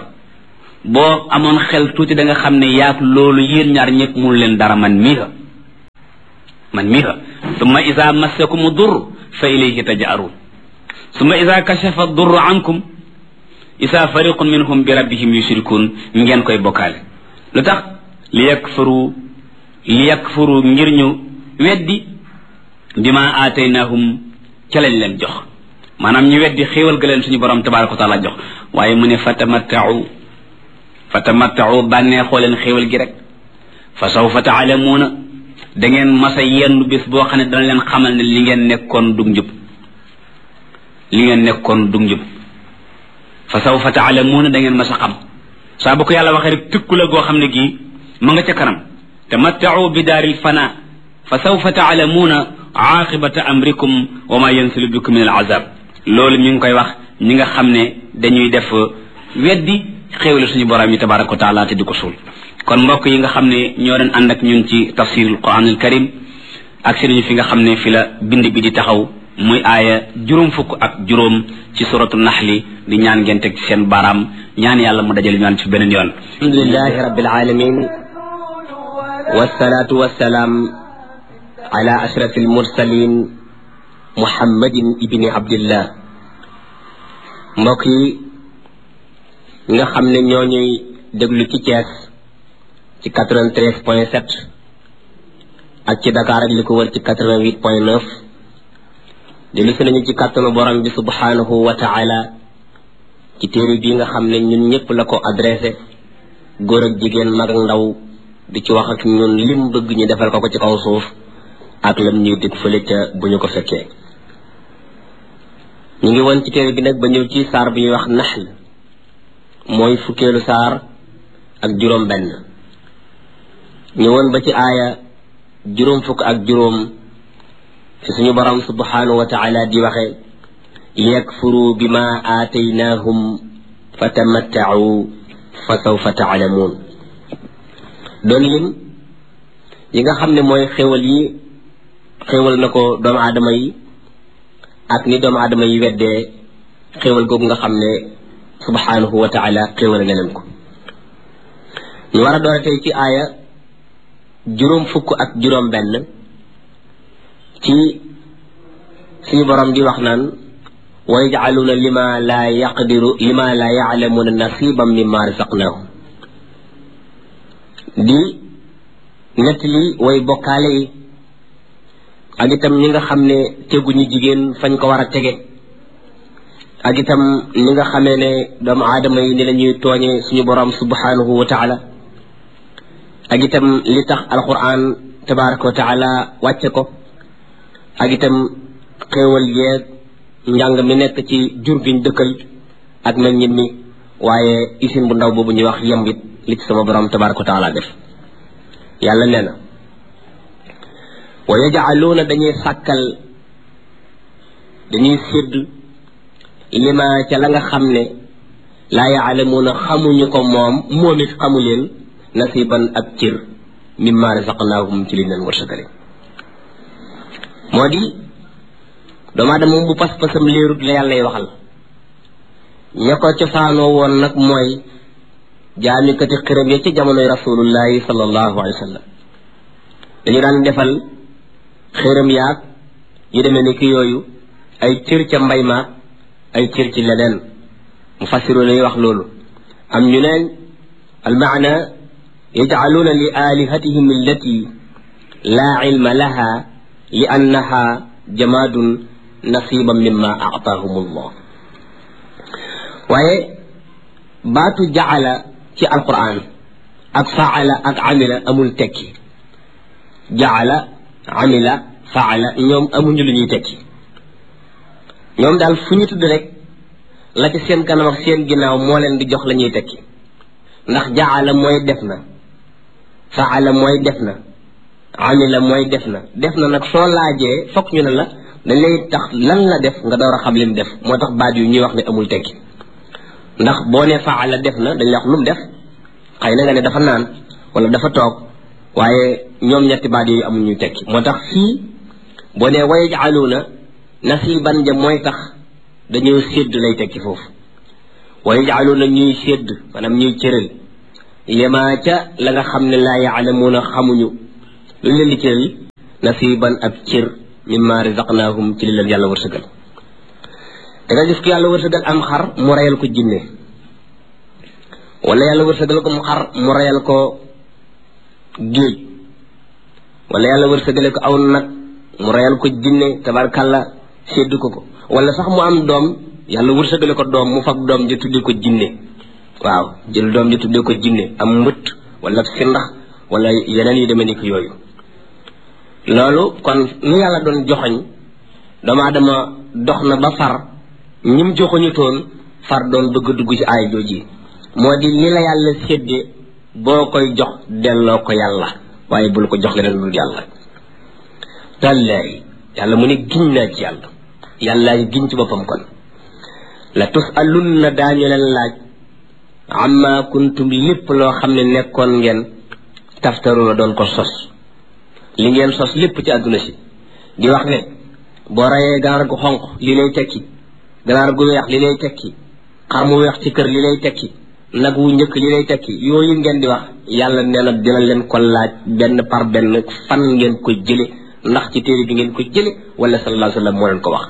boo amoon xel tuuti da nga xam ne yaag loolu yéen ñaar ñëpp mun leen dara man mii man mii la summa ida massakum dur fa ilayhi taj'arun summa ida kashafa dur ankum ida fariqun minhum bi rabbihim yushrikun ngeen koy bokkaale lu tax li yakfuru ngir ñu weddi bima aataynahum ca lañ leen jox maanaam ñu weddi xéewal ga leen suñu borom tabaraka wa taala jox waaye mu ne fatamattau bànneexoo leen xéewal gi rek fa sawfa taalamuuna da ngeen masa yendu bés boo xam ne dana leen xamal ne li ngeen nekkoon dug njub fa sawfa taalamuuna da ngeen masa xam saa bu ko yàlla waxee rek tëkku la goo xam ne gii ma nga ca kanam tamattau bi daaril fana fa sawfa taalamuuna aaqibata amrikum wa ma yansilu bikum min al azab loolu ñu ngi koy wax ñi nga xam ne dañuy def weddi xéewale suñu borom yi tabaraka wa taala te di ko suul kon mbokk yi nga xam ne ñoo doon ànd ak ñun ci tafsirul quranul karim ak sëriñ fi nga xam ne fi la bind bi di taxaw muy aaya 50 ci suratu naxli di ñaan ngeen teg ci seen baaraam ñaan yàlla mu dajale ñaan ci beneen yoon alhamdulillahi rabbil alamin wassalatu wassalaam ala ashrafil mursalin muhammadin ibni abdillah mbokk yi nga xam ne ñoo ñuy déglu ci Thiès ci 93.7 ak ci Dakar ak li ko wër ci 88.9 dellu si nañu ci kàttanu borom bi subhanahu wa ta'ala ci téere bii nga xam ne ñun ñëpp la ko adressé góor ak jigéen mag ak ndaw di ci wax ak ñun lim bëgg ñu defal ko ci kaw suuf ak lam ñuy dégg fële ca bu ñu ko fekkee ñu ngi woon ci téere bi nag ba ñëw ci saar bi ñuy wax naxl mooy fukkeelu saar ak juróom benn ñëwoon ba ci aaya juróom fukk ak juróom fi suñu borom subhanahu wa ta'ala di waxe liyakfuru bima aataynahum fatamatta'u fa sawfa ta'lamun doon lim yi nga xam ne mooy xéewal na ko doomu aadama yi ak ni doomu aadama yi weddee xéewal googu nga xam ne subhanahu wa ta'ala xéewal na leen ko ñu war a doore tey ci aaya juróom fukk ak juróom benn ci suñu borom di wax naan wa yaj'aluna lima la ya'lamuna nasiban mimma razaqnahum di nettali way bokkaale yi ak itam ñi nga xam ne teguñu jigéen fañ ko war a tege ak itam ñi nga xamee ne doomu aadama yi ni la ñuy tooñe suñu borom subhanahu wa ta'ala ak itam li tax alquran tabaraka wa ta'ala wàcce ko ak itam xéewal yeeg njàng mi nekk ci jur giñ dëkkal ak mel ñit mi waaye isin bu ndaw boobu ñuy wax yembit li ci sama borom tabaraka wa ta'ala def yàlla nee na wa yaj'aluuna dañuy sàkkal dañuy sédd lima ca la nga xam ne laa ya'lamuuna xamuñu ko moom it xamu leen nasiban ak cër mimma razaqnaahum ci li leen wërsëgale moo di doomu aadama moom bu pas-pasam léerut la yàlla lay waxal ña ko cosaanoo woon nag mooy jaamikati xiram ya ci jamonoy rasulullahi sallallahu alayhi wa sallam dañu daan defal xiram yaag yu demee ni ki yooyu ay cër ca mbay ma ay cër ci leneen mu fassiru lay wax loolu am ñu neen almaana yaj'aluuna li alihatihim allati laa ilma laha li annaha jamaadun nasiban mimma a'taahum allah waaye baatu ja'ala ci alquran ak faala ak amila amul tekki ja'ala amila faala ñoom amuñu lu ñuy tekki ñoom daal fu ñu tudd rek la ci seen kanam ak seen ginnaaw moo leen di jox la ñuy tekki ndax ja'ala mooy def na faala mooy def na amila mooy def na nag soo laajee fokk ñu ne la dañ lay tax lan la def nga door a xam lim def moo tax baat yu ñuy wax ne amul tekki ndax boo ne faala def na dañ lay wax lu mu def xëy na nga ne dafa naan wala dafa toog waaye ñoom ñetti baat yooyu amul ñuy tekki moo tax fii boo ne wa yaj'aluuna nasiban ja mooy tax dañoo sédd lay tekki foofu wa yaj'aluuna ñuy sédd maanaam ñuy cëral lima ca la nga xam ne laa ya'lamuuna xamuñu lu leen di cëral nasiban ab cir mimma razaqnahum ci li leen yàlla wërsëgal da nga gis ko yàlla wërsëgal am xar mu reyal ko jinne wala yàlla wërsëgal ko mu xar mu reyal ko géej wala yàlla wërsëgale ko aw nag mu reyal ko jinne tabarkalla séddu ko wala sax mu am doom yàlla wërsëgale ko doom mu fab doom ji tudde ko jinne waaw jël doom ji tudde ko jinne am mbëtt wala sindax wala yeneen yi demee ni ko yooyu loolu kon nu yàlla doon joxoñ doomu aadama dox na ba far ñim joxoñu toon far doon bëgg dugg ci aay jooji moo di li la yàlla sédde boo koy jox delloo ko yàlla waaye bul ko jox leneen lu yàlla tallaahi yàlla mu ne giñ naa ci yàlla yàlla giñ ci boppam kon la tusalunna daañu leen laaj amma kuntum lépp loo xam ne nekkoon ngeen taftaruna doon ko sos li ngeen sos lépp ci àdduna si di wax ne boo rayee ganaar gu xonq li lay tekki ganaar gu weex li lay tekki xar mu weex ci kër li lay tekki nag wu njëkk li lay tekki yooyu ngeen di wax yàlla nee na dina leen ko laaj benn par benn fan ngeen ko jële ndax ci téere bi ngeen ko jële wala sallallahu alayhi wa sallam moo leen ko wax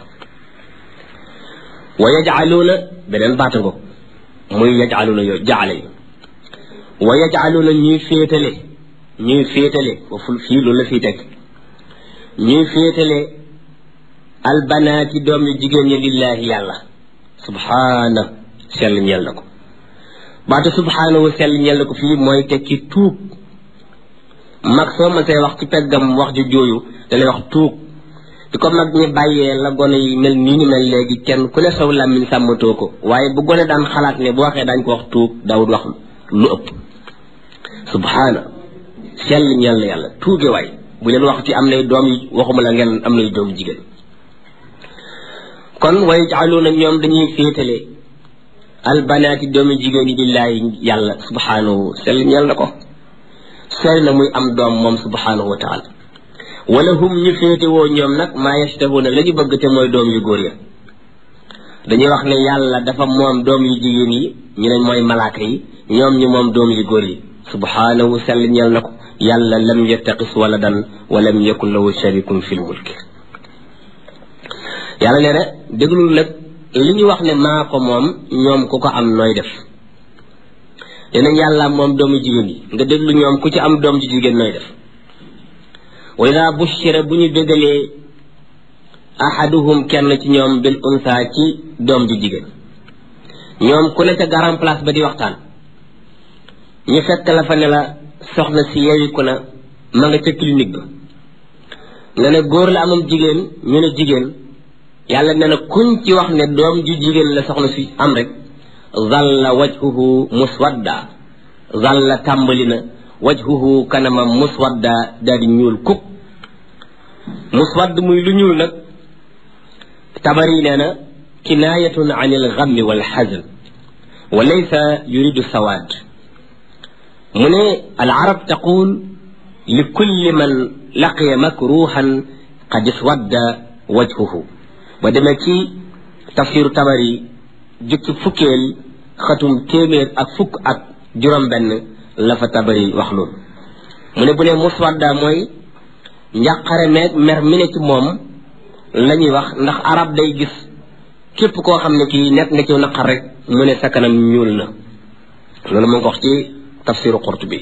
wa yaj'aluuna beneen baata ngo muy yaj'aluuna yooyu jaale yi wa yaj'aluuna ñuy féetale wa ful fii loolu la fii teg ñuy féetale albanaati doom yu jigéen ñi lillaahi yàlla subhaana sell ñeel na ko baata subhaanahu sell ñeel na ko fii mooy tekki tuub mag soo ma see wax ci peggam wax ju jooyu da lay wax tuub di ko mag ñi bàyyee la gone yi mel nii ñu mel léegi kenn ku ne saw làmmiñ sàmmatoo ko waaye bu gone daan xalaat ne bu waxee daañ ko wax tuub daawut wax lu ëpp subhaana sell ñeel na yàlla tuuge waay bu leen wax ci am nay doom yi waxuma la ngeen am nay doom jigéen kon wa yaj'aluuna ñoom dañuy féetale albanaati doomi jigéen yi lillaahi yàlla subhaanahu sell ñeel na ko sell na muy am doom moom subhaanahu wa taala wala hum ñu féete woo ñoom nag maa yashtahuuna la ñu bëgg te mooy doom yu góor ya dañuy wax ne yàlla dafa moom doom yu jigéen yi ñu ne mooy malaaka yi ñoom ñu moom doom yu góor yi subhaanahu sell ñeel na ko yàlla lam yattaqis waladan wa lam yakun lahu sharikun fil mulki yàlla nee na déglul nag li ñu wax ne maa ko moom ñoom ku ko am nooy def dinañ yàlla moom doomu jigéen yi nga déglu ñoom ku ci am doom ji jigéen nooy def wa ida bushira bu ñu bégalee ahaduhum kenn ci ñoom bil unsa ci doom ji jigéen ñoom ku ne ca garan place ba di waxtaan ñu fekk la fa ne la soxna si yeewiku na ma nga ca clinique ba nga ne góor la amam jigéen ñu ne jigéen yàlla nee na kuñ ci wax ne doom ju jigéen la soxna si am rek zalla wajhuhu muswadda zalla tàmbali na wajhuhu kanamam muswadda daal di ñuul kuk muswadd muy lu ñuul nag tabari nee na kinaayatun an il gammi wal xazn wa laysa yuridu sawaad mu ne al arab taqul li kulli man laqiya makruhan qad iswadda wajhuhu ba demee ci tafsiru tabari jukki fukkeel xatum téeméer ak fukk ak juróom benn la fa tabari wax loolu mu ne bu ne muswadda mooy njàqare meeg mer mi ne ci moom la ñuy wax ndax arab day gis képp koo xam ne kii nekk nga ci naqar rek mu ne sa kanam ñuul na loolu mu ngi ko wax ci tafsiru Qurtubi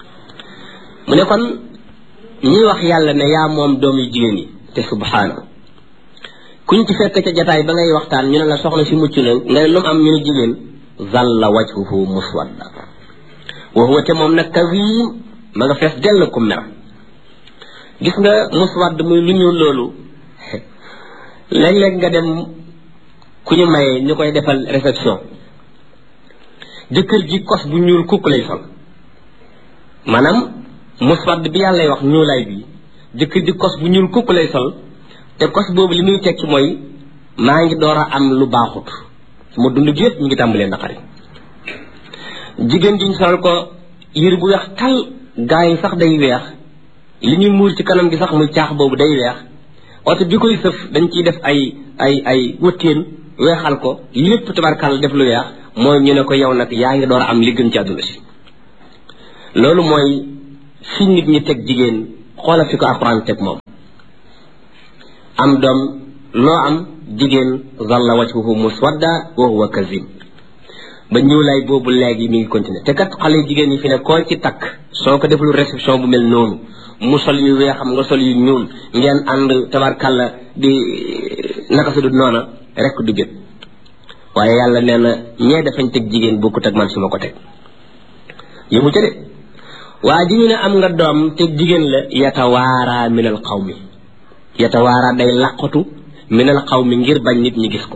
mu ne kon ñuy wax yàlla ne yaa moom doom yu jigéen yi te subhaana kuñ ci fekk ca jataay ba ngay waxtaan ñu ne la soxna si mucc na nga ne lu mu am ñu ne jigéen zalla wajhuhu muswadda wa huwa te moom nag kazim ma nga fees dell ko mer gis nga muswadd muy lu ñuul loolu léeg-léeg nga dem ku ñu mayee ñu koy defal réception jëkkër ji kos bu ñuul kukk lay sol maanaam muswadd bi yàlla lay wax ñuulaay bi jëkkër ji kos bu ñuul kukk lay sol te kos boobu li muy tekki mooy maa ngi door a am lu baaxut sama dund gi yëpp ñu ngi tàmbalee naqari jigéen ji ñu solal ko yére bu weex tal gaa yi sax day weex li ñuy muur ci kanam gi sax muy caax boobu day weex oto bi koy sëf dañ ciy def ay wëttéen weexal ko lépp tabarkal def lu weex mooy ñu ne ko yow nag yaa ngi door a am li gën ci àdduna si loolu mooy fi nit ñi teg jigéen xoolal fi ko alxuraan teg moom am doom loo am jigéen zalla wajhuhu muswadda wa huwa kazim ba ñuulaay boobu léegi mi ngi continuer te kat xale jigéen ñi fi ne koo ci takk soo ko deful réception bu mel noonu mu sol yu weex xam nga sol yu ñuul ngeen ànd tabarkàlla di naka su dul noona rek du jët waaye yàlla nee na ñee dafañ teg jigéen bokkut ak man su ma ko teg yëmu ca de waa ji ñu ne am nga doom te jigéen la yatawaara minal qawmi yatawaara day laqatu minal qawmi ngir bañ nit ñi gis ko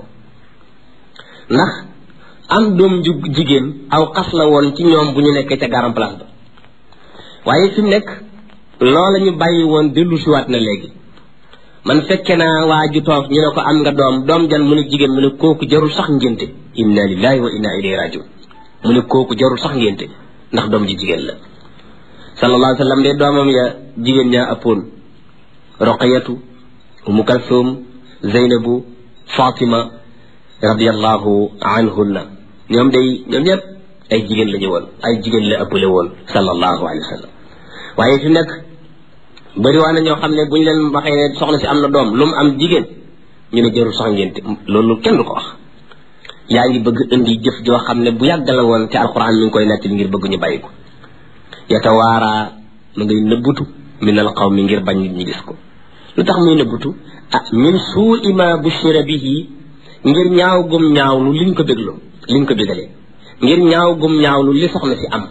ndax am doom ju jigéen aw xas la woon ci ñoom bu ñu nekkee ca garam place ba waaye fi mu nekk loola ñu bàyyi woon dellu siwaat na léegi man fekke naa waa ju toog ñu ne ko am nga doom jan mu ne jigéen mu ne kooku jarul sax ngénte inna lillahi wa inna ilayhi rajiun mu ne kooku jarul sax ngénte ndax doom ji jigéen la sallallahu alayhi wa sallam de doomam ya jigéen ñaa ëppoon roqayatu umu kalsum zeynabu fatima radiyallahu anhunna ñoom ñëpp ay jigéen la ñu woon ay jigéen la ëppale woon sallallahu alayhi wa sallam waaye fi nekk bëri waa na ñoo xam ne bu ñu leen waxee ne soxna si am na doom lu mu am jigéen ñu ne jarul sax ngénte loolu kenn du ko wax yaa ngi bëgg indi jëf joo xam ne bu yàgg la woon te alquran mi ngi koy nettali ngir bëgg ñu bàyyi ko yatawaara mu ngay nëbbutu minal qawmi ngir bañ nit ñi gis ko lu tax muy nëbbutu min suu'i ma bushira bihi ngir ñaaw gum ñaawlu liñ ko bégalee ngir ñaaw gum ñaawlu li soxna si am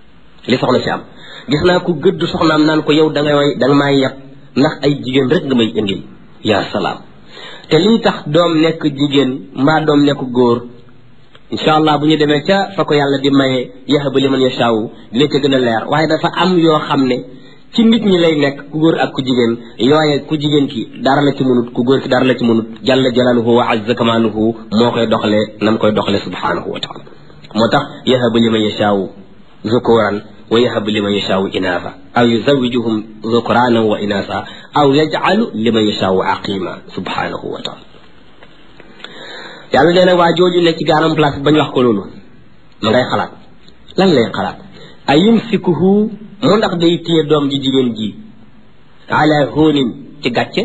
gis naa ko gëdd soxnaam naan ko yow danga may yab ndax ay jigéen rek nga may indil yaa salaam te lii tax doom nekk jigéen mbaa doom nekk góor incha allah bu ñu demee ca fa ko yàlla di maye yahabu liman yashaawu dina ca gën a leer waaye dafa am yoo xam ne ci nit ñi lay nekk ku góor ak ku jigéen yooye ku jigéen ki dara la ci mënut ku góor ki dara la ci mënut jalla jalaaluhu wa azza kamaaluhu moo koy doxalee nam koy doxalee subhanahu wa taala moo tax yahabu liman yashaawu zukuran wa yahabu liman yashaawu inaasa aw yuzawijuhum zukranan wa inaasa aw yajcalu liman yashaawu aqima subhanahu wa taala yàlla nee na waa jooju ne ci garam place bañ wax ko loolu ma ngay xalaat lan lay xalaat ay yumsikuhu mu ndax day téye doom ji jigéen ji ala hóonin ci gàcce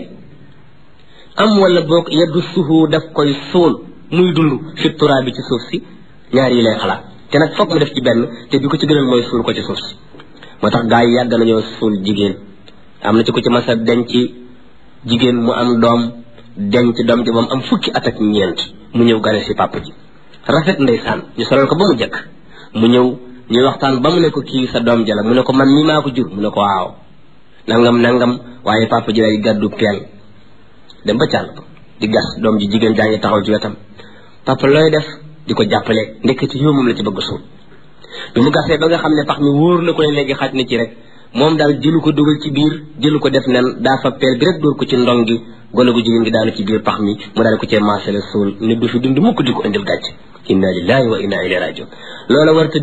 am wala boog yadussuhu daf koy suul muy dund fi turaa bi ci suuf si ñaar yi lay xalaat te nag foog mu def ci benn te bi ko ci gënal mooy suul ko ci suuf si moo tax gaa yi yàgg nañoo suul jigéen am na ci ko ci masa denc jigéen mu am doom denc doom ji moom am fukki at ak ñeent mu ñëw gane si papa ji rafet ndeysaan ñu solal ko ba mu jëkk mu ñëw ñuy waxtaan ba mu ne ko kii sa doom jala mu ne ko man mii maa ko jur mu ne ko waaw nangam waaye papa ji lay gàddu peel dem ba càll di gas doom ji jigéen jaa ngi taxaw ci wetam papa looy def di ko jàppale ndeketi yow moom la ci bëgg suul bi mu gasee ba nga xam ne pax mi wóor na ko ne léegi xaj na ci rek moom daal jëlu ko dugal ci biir jëlu ko def nen daa fa peel bi rek dóor ko ci ndong gi gone gu jigéen gi daanu ci biir pax mi mu daal ko cee maasale suul ne du fi dund mukk di ko indil gàcc inna lillahi wa inna ilayhi rajiun loola warta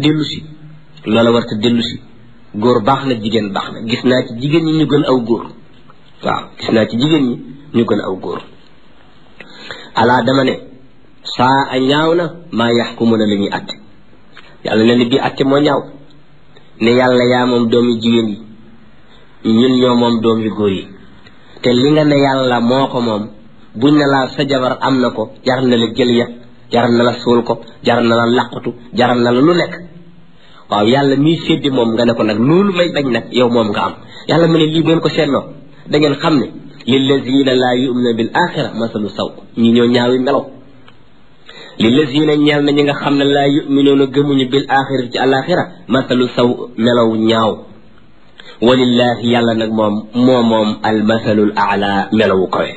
dellu si góor baax na jigéen baax na gis naa ci jigéen ñi ñu gën aw góor alaa dama ne saa a ñaaw na maa yaxkumuna la ñuy atte yàlla ne ni bii atte moo ñaaw ne yàlla yaa moom doom yu jigéen yi ñun ñoo moom doom yu góor yi te li nga ne yàlla moo ko moom buñ ne laa sa jabar am na ko jaral na la jël yet jaral na la suul ko jaral na la laqatu jaral na la lu nekk waaw yàlla mii séddi moom nga ne ko nag loolu may bañ nag yow moom nga am yàlla mu ne lii bu ngeen ko seetloo da ngeen xam ne lillazina laa yu'minuna bil axira masalu saw ñi ñoo ñaawi melaw lillazina ñeel na ñi nga xam ne laa yu'minuna gëmuñu bil axira ci alaxira masalu saw melaw ñaaw walillahi yàlla nag moom al masalul aala melawu kawe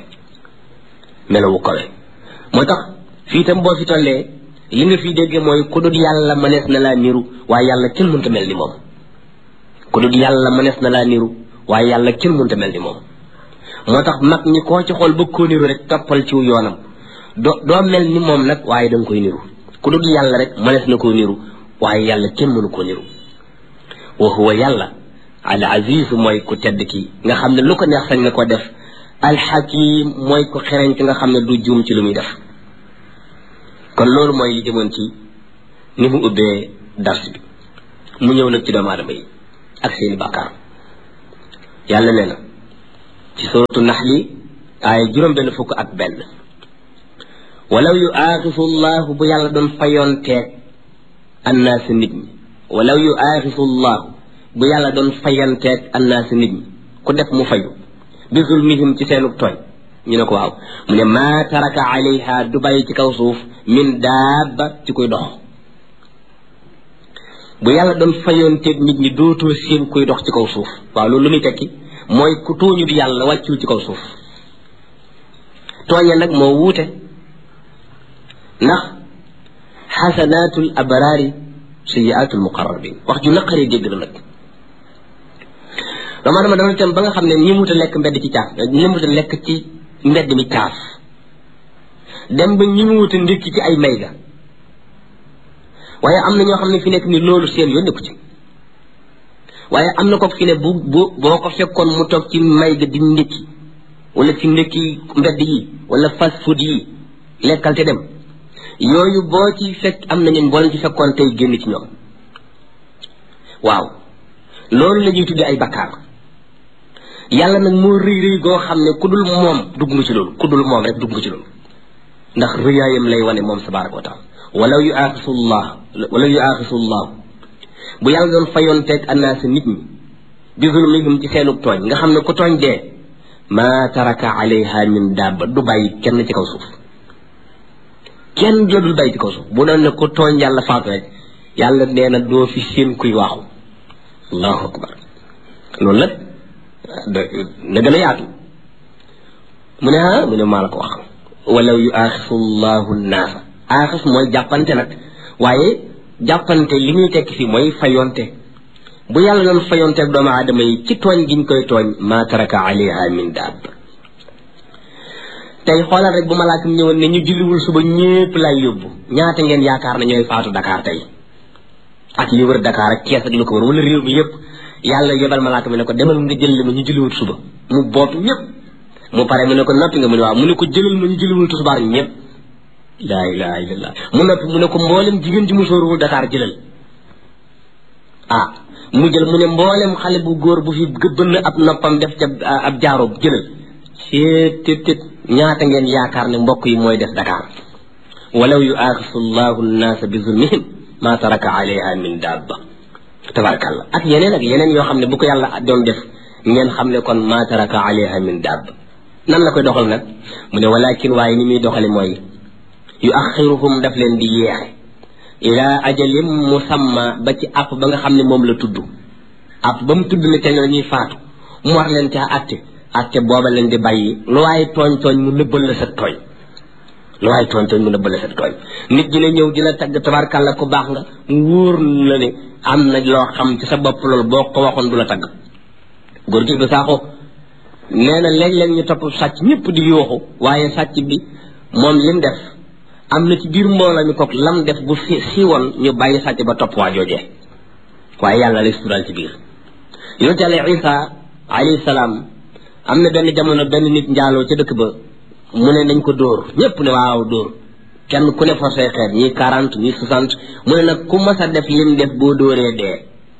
moo tax fii tam boo fi tollee li nga fi dégge mooy ku dul yàlla mënees na laa niru waaye yàlla kenn mënta mel ni moom moo tax mag ñi koo ci xool bëgg koo niru rek toppal ciw yoonam doo mel ni moom nag waaye da nga koy niru ku dul yàlla rek mënees na koo niru waaye yàlla kenn mënu koo niru wa huwa yàlla al aziz mooy ku tedd ki nga xam ne lu ko neex sañ na ko def al hakim mooy ku xereñ ki nga xam ne du juum ci lu muy def kon loolu mooy li jëmoon ci ni mu ubbee dars bi mu ñëw nag ci doomu aadama yi ak seeni bàkkaar yàlla nee na ci suratu naxli ay juróom benn fukk ak benn walaw yu aaxisu llahu bu yàlla doon fayonteeg annaasi nit ñi walaw yu aaxisu llahu bu yàlla doon fayanteeg annaasi nit ñi ku def mu fayu bi zulmihim ci seenu tooñ ñu ne ko waaw mu ne maa taraka alayha du bàyyi ci kaw suuf min daaba ci koy dox bu yàlla doon fayonteeg nit ñi dootoo seen kuy dox ci kaw suuf waaw loolu lu muy tekki mooy ku tooñu di yàlla wàccul ci kaw suuf tooñe nag moo wuute ndax xasanaatul abraari sayyiaatul muqarrabin wax ju naqaree dégg na nag dama dama dem ba nga xam ne ñi mut a lekk mbedd ci caaf ñi mut a lekk ci mbedd mi caaf dem ba ñi mut a ndékki ci ay mayga waaye am na ñoo xam ne fi nekk ni loolu seen yoon nekku ci waaye am na ko fi ne boo ko fekkoon mu toog ci mayga di ndékki wala ci ndékki mbedd yi wala fast food yi lekkal te dem yooyu boo ci fekk am na ñeen boo leen ci fekkoon tey génn ci ñoom waaw loolu la ñuy tudde ay bakkaar yàlla nag moo rëy rëy goo xam ne ku dul moom dugg nga ci loolu ku dul moom rek dugg nga ci loolu ndax rëyaayam lay wane moom tabaraka wa taala walaw yu aaxisullah bu yàlla doon fayonteeg annaasi nit ñi bi zulmihim ci seenu tooñ nga xam ne ku tooñ dee maa taraka alayha min dabba du bàyyi kenn ci kaw suuf kenn dul bàyyi ci kaw suuf bu doon ne ku tooñ yàlla faatu rek yàlla nee na doo fi seen kuy waaxu allahu akbar loolu nag na gën a yaatu mu ne maa la ko wax walaw yu aaxisu llahu naasa aaxis mooy jàppante nag waaye jàppante li ñuy tekki fii mooy fayonte bu yàlla doon fayonteeg doomu aadama yi ci tooñ giñ koy tooñ maa taraka alayha min daab tey xoolal rek bu malaakam ñëwoon ne ñu julliwul suba ñépp lay yóbbu ñaata ngeen yaakaar na ñooy faatu Dakar tey ak li wër Dakar ak Kees ak lu ko wër wala réew mi yépp yàlla yebal malaaka mi ne ko demal nga jël ma ñu julliwul suba mu boot ñépp mu pare mu ne ko noppi nga mu ne waaw mu ne ko jëlal ma ñu julliwul tisbaar ñépp laa ilaha illallah mu noppi mu ne ko mboolem jigéen ji mu sóoruwul Dakar jëlal mu jël mu ne mboolem xale bu góor bu fi bënn ab noppam def ca ab jaaroob jëlal seet ñaata ngeen yaakaar ne mbokk yi mooy def Dakar walaw yu aaxisu llahu nnaasa bi zulmihim ma taraka alayha min dabba tabarakallah ak yeneen yoo xam ne bu ko yàlla doon def ngeen xam ne kon ma taraka alayha min dabba nan la koy doxal nag mu ne walakin waaye ni muy doxale mooy yu axiruhum daf leen di yeexe ila ajalim musamma ba ci àpp ba nga xam ne moom la tudd àpp ba mu tudd ne te ñoo ñuy faatu mu war leen caa atte booba leen di bàyyi lu waaye tooñ mu nëbbal la sa tooñ mu nëbbal la sa tooñ nit dina ñëw dina tagg tabarkàlla ku baax nga mu wóor la ne am na loo xam ci sa bopp loolu boo ko waxoon du la tagg góor gi ba saako nee na léeg-léeg ñu topp sàcc ñëpp di yooxu waaye sàcc bi moom lim def am na ci biir mbooloo mi kook lam def bu siiwoon ñu bàyyi sàcc ba topp waa joojee waaye yàlla lay sural ci biir yonent Yàlla Isa alayhi salaam am na benn jamono benn nit njaaloo ca dëkk ba mu ne nañ ko dóor ñépp ne waaw dóor kenn ku ne forcé xeet ñii 40 ñii 60 mu ne nag ku mas a def lim def boo dóoree dee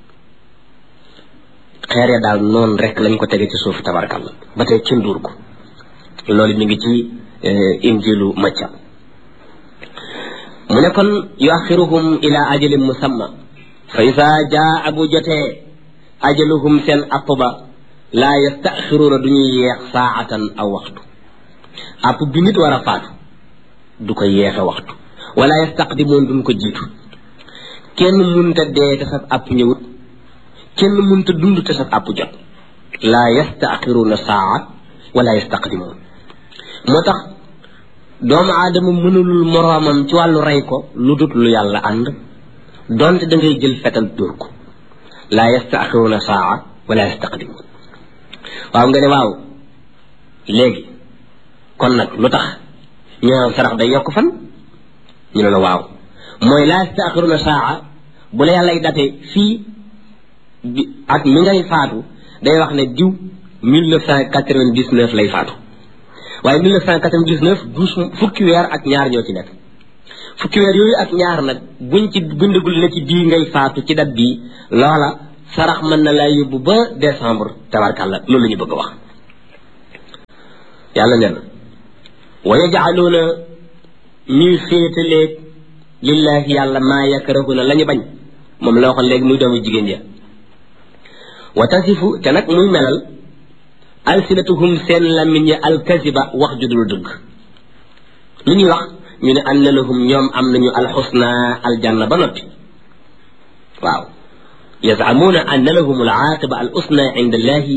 xeer ya daal noonu rek lañ ko tege ci suuf tabarkalla ba tey ci nduur ko loolu mi ngi ci injilu Macca mu ne kon yuaxiruhum ila ajalin musamma fa isa jaa bu jotee ajaluhum seen app ba laa yastaxiruuna du ñuy yeex saatan aw waxtu app bi nit war a faatu du ko yeexe waxtu wala yastaqdimoon duñ ko jiitu kenn munta dee te saf app ñëwut kenn munta dund te saf app jot laa yastaxiruuna saa wala yastaqdimoon moo tax doomu aadama mënulul moroomam ci wàllu rey ko lu dut lu yàlla ànd donte da ngay jël fetal dóor ko laa yastaxiruuna saa wala yastaqdimoon waaw nga ne waaw léegi kon nag lu tax ñu ne sarax day yokk fan ñu ne la waaw mooy laa yastaaxiruna saa bu la yàllay date fii ak mi ngay faatu day wax ne diw 1999 lay faatu waaye 1999 fukki weer ak ñaar ñoo ci nekk fukki weer yooyu ak ñaar nag buñ ci bindagul ne ci bii ngay faatu ci dat bii loola sarax mën na laa yóbbu ba décembre tabarkàlla loolu la ñu bëgg a wax yàlla nee na wa yajcaluuna ñuy féetaleeg lillahi yàlla maa yakrahuna la ñu bañ moom la waxoon léegi muy doomu jigéen ja wa tasifu te nag muy melal alsinatuhum seen làmmiñ ya alkasiba wax ju dul dëgg lu ñuy wax ñu ne anna lahum ñoom am nañu alxusna aljanna ba noppi waaw yazamuuna anna lahum alaaqiba al usna inda allahi